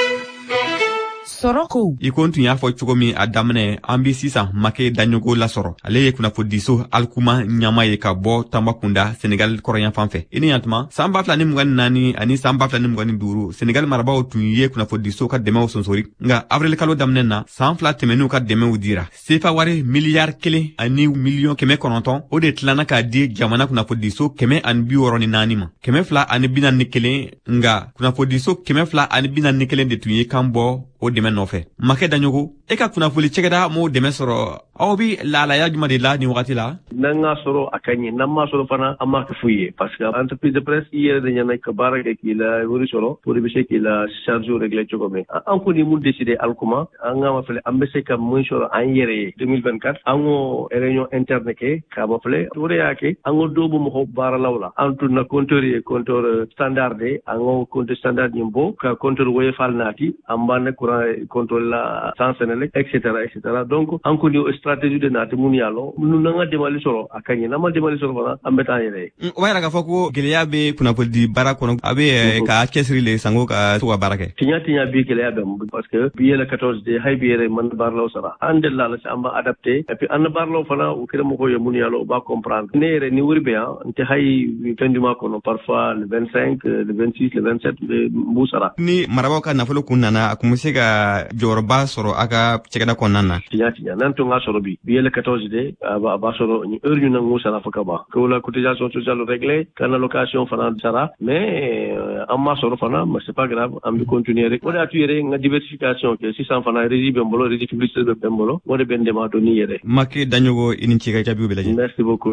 Sɔrɔ ko i ko n tun y'a fɔ cogo min a daminɛ an bi sisan Make Daɲogo lasɔrɔ ale ye kunnafonidiso Alkuma ɲama ye ka bɔ Tambacounda Senegal kɔrɔyan fan fɛ i ni yantuma san 2024 ani san 2025 Senegal marabaw tun ye kunnafonidiso ka dɛmɛw sonsori nka avril kalo daminɛ na san 2 tɛmɛn'u ka dɛmɛw dira sefa wari miliyari 1 ani miliyɔn 900 o de tilana k'a di jamana kunnafonidiso 164 ma 241 nka kunnafonidiso 241 de tun ye kan bɔ o dɛmɛ nɔfɛ Make Daɲogo e ka kunnafoni cɛkɛda m'o dɛmɛ sɔrɔ aw bi laalaya juma de la ni wagati la? N'an ka sɔrɔ a ka ɲɛ n'an ma sɔrɔ fana an m'a kɛ foyi ye parce que entreprise de presse i yɛrɛ de ɲɛna ka baara kɛ k'i la wari sɔrɔ pour i bɛ se k'i la charge régler cogo min an kɔni mun décider Alkuma an ka ma filɛ an bɛ se ka mun sɔrɔ an yɛrɛ ye 2024 an ko réunion interne kɛ k'a ma filɛ o de y'a kɛ an ko dɔw bɛ mɔgɔw baaralaw la an tun na compteur ye compteur standard de an ko compteur standard nin bɔ ka compteur woyofal naati an b'an ne courant contrôle la sans Senelec etc donc an kɔni stratégie de naati mun y'a lɔ nun n'an ka demali sɔrɔ a ka ɲɛ n'an ma demali sɔrɔ fana an bɛ taa an yɛrɛ ye. O b'a yira k'a fɔ ko gɛlɛya bɛ kunnafonidi baara kɔnɔ a bɛ ka cɛsiri le sango ka to ka baara kɛ. Tiɲa bi gɛlɛya bɛ mun parce que bi yɛlɛ 14 de hay bi yɛrɛ man baaralaw sara an delila la an b'a adapté et puis an baaralaw fana u kɛra mɔgɔw ye mun y'a lɔ u b'a comprendre ne yɛrɛ ni wuri bɛ yan n tɛ hay fin du mois kɔnɔ parfois le 25 le 26 le 27 n b'u sara. Ni marabaw ka nafolo kun nana a kun bɛ se ka jɔyɔrɔba sɔrɔ a ka cɛkɛda kɔnɔna na. Tiɲa n'an tun ka sɔrɔ bi yɛlɛ 14 de a b'a sɔrɔ ni heure ɲuman ŋun sara fo ka ban ko la cotisation sociale réglée kana location fana sara mais an ma sɔrɔ fana mais c'est pas grave an bɛ continuer rek o de y'a to yɛrɛ n ka diversification kɛ sisan fana régie bɛ n bolo régie publicité bɛ n bolo o de bɛ n dɛmɛ a dɔnni yɛrɛ. Make Daɲogo i ni ce ka jaabiw bɛɛ lajɛlen. Merci beaucoup.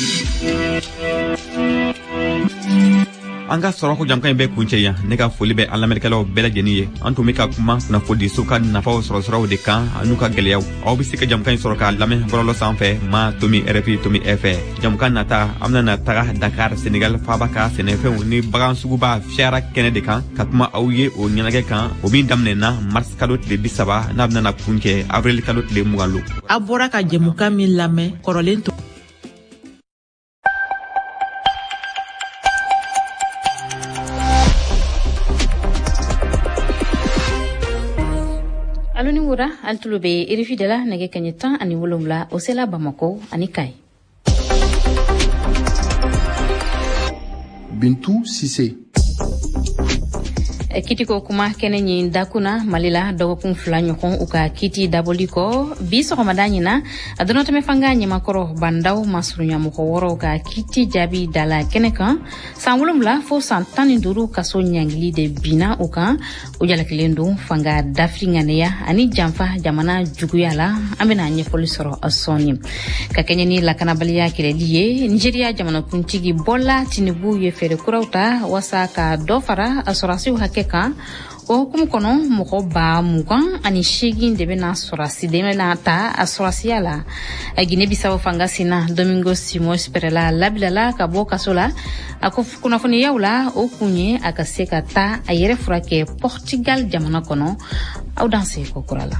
An ka sɔrɔ ko jamkan in bɛ kuncɛ yan ne ka foli bɛ an lamɛnnikɛlaw bɛɛ lajɛlen ye an tun bɛ ka kuma kunnafonidiso ka nafaw sɔrɔ siraw de kan an'u ka gɛlɛyaw aw bɛ se ka jamkan in sɔrɔ k'a lamɛn bɔlɔlɔ sanfɛ ma tomi RFI tomi fr jamkan nata an bɛna taga Dakar Senegal faaba ka sɛnɛfɛnw ni bagan suguba fiyara kɛnɛ de kan ka kuma aw ye o ɲɛnajɛ kan o min daminɛna mars kalo tile 30 n'a bɛna kuncɛ avril kalo tile 20 lo. A bɔra ka jɛmukan min lamɛn kɔrɔlen to Daouda altulube irifidela nege kanyeta ani wolumla osela Bamako ani Kai. Bintou Sissé. Kitiko kuma kene nyi dakuna malila dogokun flanyokon uka kiti daboliko biso komadanyina adono teme fanga nyima koro bandau masrunya moko woro ka kiti jabi dala keneka sanwulumla fo santani duru kaso nyangili de bina uka ujala kilendo fanga dafringaneya ani jamfa jamana juguyala amena nye polisoro asoni ka kenyeni lakana balia kileliye Nigeria jamana kuntigi bola Tinubu ye fere kurauta wasa ka dofara asorasi hake ka o kono moko ba mugan ani shegin debe na sorasi debe na ta asorasiala agine bisawo fangasina Domingo Simo Esperela labilala ka boka sola akof kuna foni yaula o kunye akaseka ta ayere furake Portugal jamana kono au danse ko kurala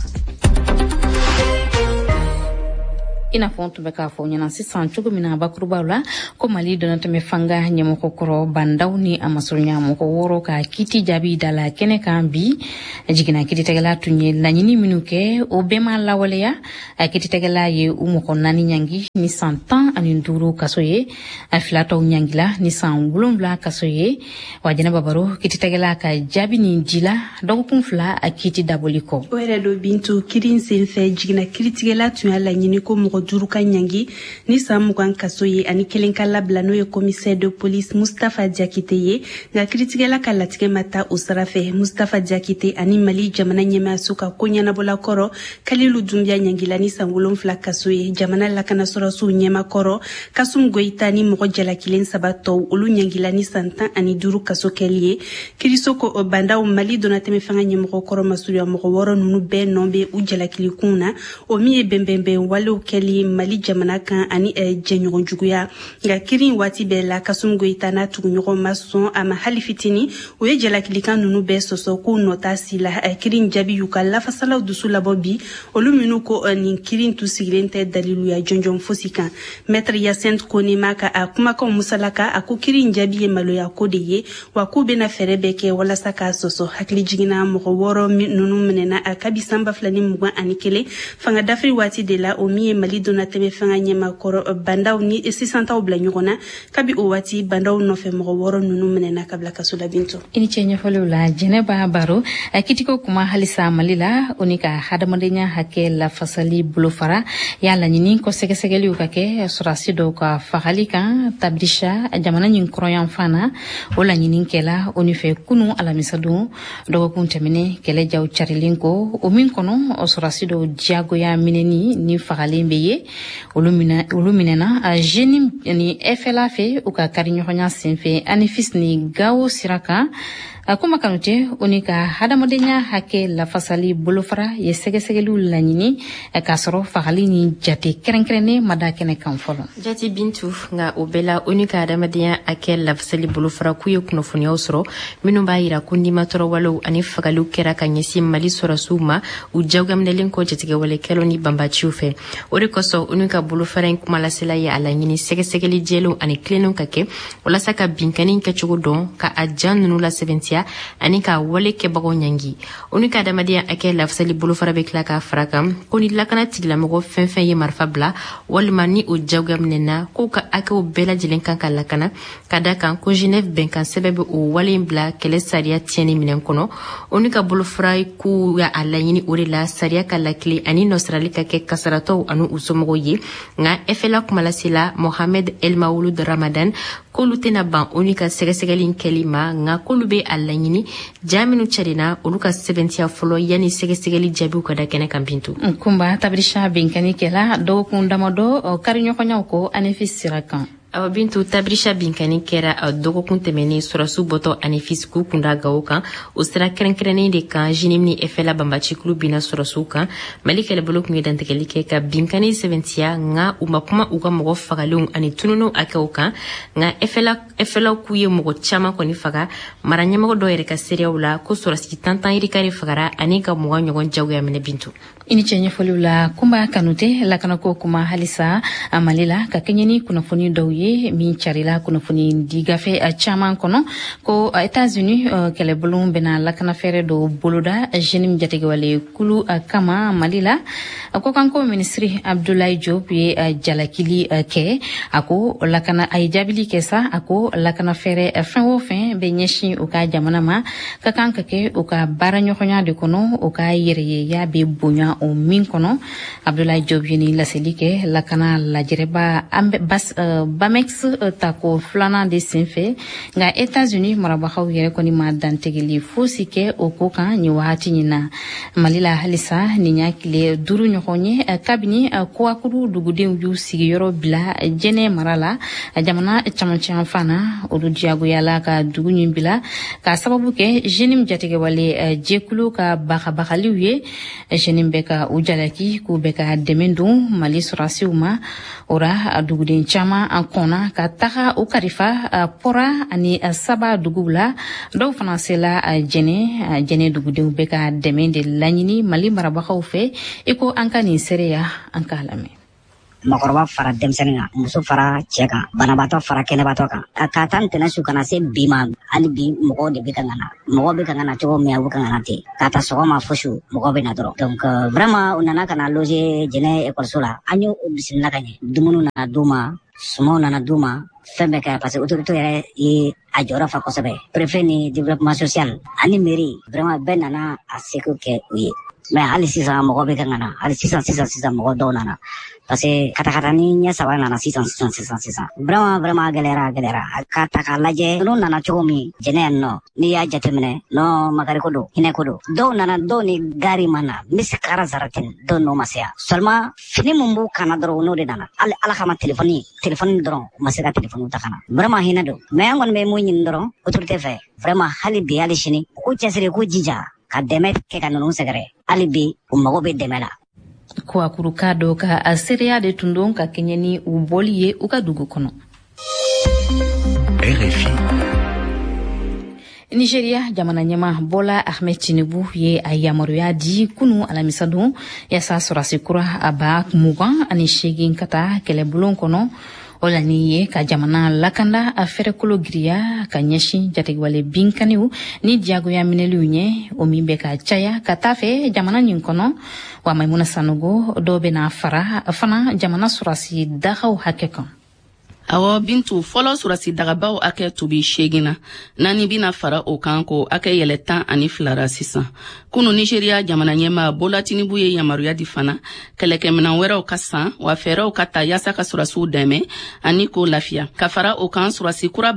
ina fontu beka fo nyana sisan chugo mina bakurubala ko mali donata me fanga nyamo kokoro bandawni amasunya mo ko woro ka kiti jabi dala kene kambi jigina kiti tegala tunye lanyini minuke o bema lawaleya kiti tegala ye umo ko nani nyangi ni 100 ans ani nduru kasoye aflato nyangila ni 100 kasoye wajana babaro kiti tegala ka jabi ni jila dogo kumfla akiti daboliko wera do bintu kirin senfe jigina kiti tegala tunye lanyini ko mo Duruka Nyangi ni samugan kasoye ani kelenkala blano ye commissaire de police Mustafa Diakite nga kritikela kalatike mata usarafe Mustafa Diakite ani Mali jamana nyema suka konya na bola koro Kalilu Dumbia Nyangila ni sangulom fla kasoye jamana lakana sorasu nyema koro kasum goita ni mogo jala kilen sabato ulu Nyangila ni santan ani duru kaso kelie kirisoko banda o Mali donateme fanga nyemo koro masuri mo woro nunu be nombe ujala kilikuna o miye bembembe walo keli Mali jamana kan ani jenyogon juguya nga kirin wati bela kasum goitana tugunyogo mason ama halifitini oye jela kilikan nunu be soso ko nota sila kirin jabi yuka la fasala dusula bobi oluminu ko ni kirin tu sigilente dalilu ya jonjon fosika maître Yacinthe Konema ka akuma ko musalaka ako kirin jabi malo ya kodeye wa ko bena ferebeke wala saka soso hakli jigina mo woro nunu menena akabisamba flani mugwa anikele fanga dafri wati de la omi Mali donateme fanga nyema koro bandaw ni 600 obla nyogona kabi o wati bandaw no fe mo woro nunu menena kabla kasula bintu ini chenye folula jeneba baro akitiko kuma halisa malila unika hadamandenya hake la fasali bulofara yala nyini ko sekesegeli ukake surasido ka fahalika tabdisha jamana nyin kroyan fana wala nyini kela unife kunu ala misadu dogo kuntemene kele jaw charilinko o min kono surasido jago ya mineni ni fahalimbe uluminena a jenim ni efela fe uka karinyonya senfe anifis ni gawo siraka akuma kanute unika hadamodenya hake la fasali bulofara ye segesegelu lanyini kasoro fagali ni jati kerenkrene madakene kamfolo jati bintu nga obela unika hadamodenya hake la fasali bulofara kuyo kunofuni osro minumba ira kundi matoro walo ani fagalu kera kanyesi Mali sora suma ujawgamnelen ko jatige wale kelo ni bamba chufe orikoso unika bulofara kumala sela ya alanyini segesegeli jelo ani kleno kake wala saka binkani kachugo don ka ajan nula 70 anika wale ke bago nyangi unika damadia ake lafsali bulufara be klaka fraka koni lakana tigla mogo fenfen ye marfabla walmani o jawgam nena ko ka ake o bela jilen kan lakana kada kan ko Genève benkan sebebe o wale mbla kele saria tieni minen kono unika bulufara ku ya alayini orila saria kalakli ani nostralika ke kasarato anu usomogo ye nga efela kumala sila Mohamed El Maouloud Ramadan ko lutena ban unika segesegelin kelima nga kolube alanyini jaminu charina uluka 70 folo yani segesegeli jabu kada kene kampintu kumba tabrisha binkani kela do kundamado karinyo konyako anefisirakan Bintu tabrisha binkani kera dogo kuntemeni surasu boto anifis ku kunda gauka ustra krenkreni de kan jinimni efela bambachi klubina surasu kan malikele bolok ngi dantekelike ka binkani 70 nga umakuma uga mogo fagalung ani tununu akauka nga efela kuye mogo chama koni faga maranya mogo do ereka seriaula ko surasi tantan irikari fagara ani ka mogo nyogon jawu ya mene bintu ini chenye folula kumba kanute la kanako kuma halisa amalila ka kenyeni kuna foni do ye min carila kunnafoni di gafe caman kɔnɔ ko États-Unis kɛlɛbolo bɛna lakana fɛɛrɛ dɔ boloda jeune jatigɛwale kulu kama Mali la a ko kan ko ministre Abdoulaye Diop ye jalakili kɛ a ko lakana a ye jaabili kɛ sa a ko lakana fɛɛrɛ fɛn o fɛn bɛ ɲɛsin u ka jamana ma ka kan ka kɛ u ka baaraɲɔgɔnya de kɔnɔ u ka yɛrɛyeya bɛ bonya o min kɔnɔ Abdoulaye Diop ye ni laseli kɛ lakana lajɛrɛba Bamex tako filanan de senfɛ nka États-Unis marabagaw yɛrɛ kɔni ma dantigɛli fosi kɛ o ko kan nin wagati in na Mali la halisa nin y'a tile 5 ɲɔgɔn ye kabini Kouakuru dugudenw y'u sigiyɔrɔ bila Jɛnɛ mara la jamana camancɛ fana olu diyagoyala ka dugu nin bila ka sababu kɛ jeune jatigɛwale jɛkulu ka bagabagaliw ye jeune bɛ ka u jalaki k'u bɛ ka dɛmɛ don Mali sɔrɔsiw ma ora duguden caman kɔnna ka taga u karifa pora ani saba duguw la dɔw fana sela jɛnɛ dugudenw bɛ ka dɛmɛ de laɲini Mali marabagaw fɛ i ko an ka nin seereya an k'a lamɛn. Makɔrɔba fara denmisɛnnin kan muso fara cɛ kan banabaatɔ fara kɛnɛbaatɔ kan ka taa ntɛnɛn su kana se bi ma hali bi mɔgɔw de bɛ ka ŋana mɔgɔw bɛ ka ŋana cogo min a bɛ ka ŋana ten k'a ta sɔgɔma fo su mɔgɔw bɛ na dɔrɔn donc vraiment u nana ka na loger Jɛnɛ ekɔliso la an y'o bisimila ka ɲɛ dumuni nana d'u ma sumaw nana d'u ma fɛn bɛɛ kɛ parce que autorité yɛrɛ ye a jɔyɔrɔ fa kosɛbɛ préfet ni développement social ani mairie vraiment bɛɛ nana a seko kɛ u ye mais hali sisan mɔgɔw bɛ ka ŋana hali sisan mɔgɔ dɔw nana parce que katakata ni ɲɛ saba nana sisan vraiment gɛlɛyara ka ta k'a lajɛ n'u nana cogo min Jɛnɛ yan nɔ n'i y'a jateminɛ non makari ko don hinɛ ko don dɔw nana dɔw ni gari ma na misikara zaratin dɔw n'o ma se yan seulement fini mun b'u kana dɔrɔn n'o de nana hali ala kama téléphone dɔrɔn u ma se ka téléphone ta kana vraiment hinɛ don mais an kɔni bɛ mun ɲini dɔrɔn autorité fɛ vraiment hali bi hali sini u cɛsiri k'u jija ka dɛmɛ kɛ ka ninnu sɛgɛrɛ hali bi u mago bɛ dɛmɛ la. Kouakuru ka dɔ ka seereya de tun don ka kɛɲɛ ni u bɔli ye u ka dugu kɔnɔ. RFI. Nigeria jamana ɲɛma Bola Ahmed Tinubu ye a yamaruya di kunu alamisa don yasa sɔrɔsi kura a ba 28 ka taa kɛlɛbulon kɔnɔ o la ni ye ka jamana lakanda a fɛrɛkolo giriya ka ɲɛsin jatigɛwale binkaniw ni diyagoya minɛliw ɲɛ o min bɛ ka caya ka taa fɛ jamana nin kɔnɔ wa Maimuna Sanogo dɔw bɛna fara fana jamana sɔrɔsi dagaw hakɛ kan. Awɔ Bintu fɔlɔ sɔrɔsi dagabaw akɛ tubi 8 na nani bina fara o kan ko akɛ yɛlɛ 12 sisan kunu Nigeria jamana ɲɛma Bola Tinubu ye yamaruya di fana kɛlɛkɛminan wɛrɛw ka san wa fɛɛrɛw ka ta yasa ka sɔrɔsiw dɛmɛ ani ko lafiya ka fara o kan sɔrɔsi kura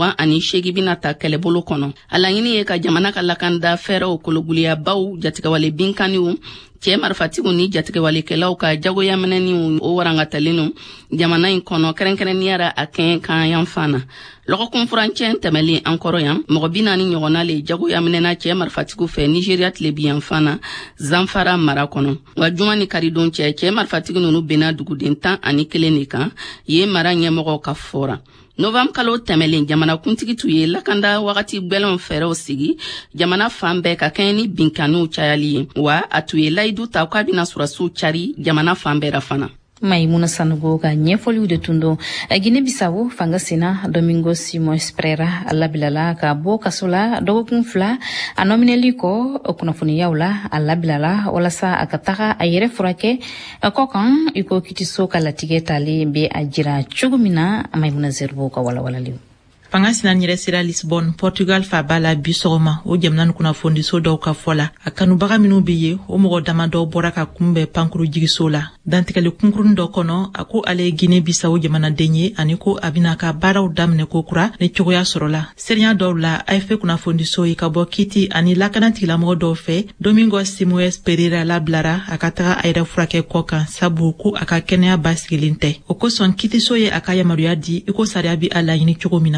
28 bina ta kɛlɛbolo kɔnɔ a laɲini ye ka jamana ka lakanda fɛɛrɛw kologuliyabaw jatigɛwale binkaniw cɛ marifatigiw ni jatigɛwalekɛlaw ka jagoya minɛniw o warangatalen jamana in kɔnɔ kɛrɛnkɛrɛnniyara a kɛn kan yan fana lɔgɔkun furancɛ tɛmɛlen an kɔrɔ yan mɔgɔ 40 ɲɔgɔnna le jagoya minɛna cɛ marifatigiw fɛ Nigeria tilebiyan fana Zamfara mara kɔnɔ wa juma ni karidon cɛ marifatigi nunu bena duguden 11 de kan ye mara ɲɛmɔgɔw ka fɔra Novembre kalo tɛmɛlen jamana kuntigi tu ye lakanda wagati gbɛlɛnw fɛrɛw sigi jamana fan bɛɛ ka kɛɲɛ ni binkaniw cayali ye wa a tu ye layidu ta k'a bɛna sɔrɔsiw cari jamana fan bɛɛ fana. Maimuna Sanogo ka ɲɛfɔliw de tun don Guinée Bissau fanga sena Domingo Simões Pereira labilala ka bɔ kaso la dɔgɔkun 2 a nɔminɛli kɔ kunnafoniyaw la a labilala walasa a ka taga a yɛrɛ furakɛ kɔ kan i ko kitiso ka latigɛ talen bɛ a jira cogo min na Maimuna Zerbo ka walawalaliw. Fanga sina nyɛrɛ sira Lisbon, Portugal fa bala bi sɔgɔma o jamana kunnafoniso dɔw ka fɔ la a kanubaga minnu bɛ ye o mɔgɔ dama dɔw bɔra ka kunbɛn pankuru jigiso la dantigɛli kunkurun dɔ kɔnɔ a ko ale ye Guinée Bissau jamanaden ye ani ko a bɛna ka baaraw daminɛ ko kura ni cogoya sɔrɔla seriya dɔw la AFP kunnafoniso ye ka bɔ Kiti ani lakana tigilamɔgɔ dɔw fɛ Domingo Simões Pereira labilara a ka taga a yɛrɛ furakɛ kɔ kan sabu ko a ka kɛnɛya basigilen tɛ o kosɔn Kitiso ye a ka yamaruya di i ko sariya bi a laɲini cogo min na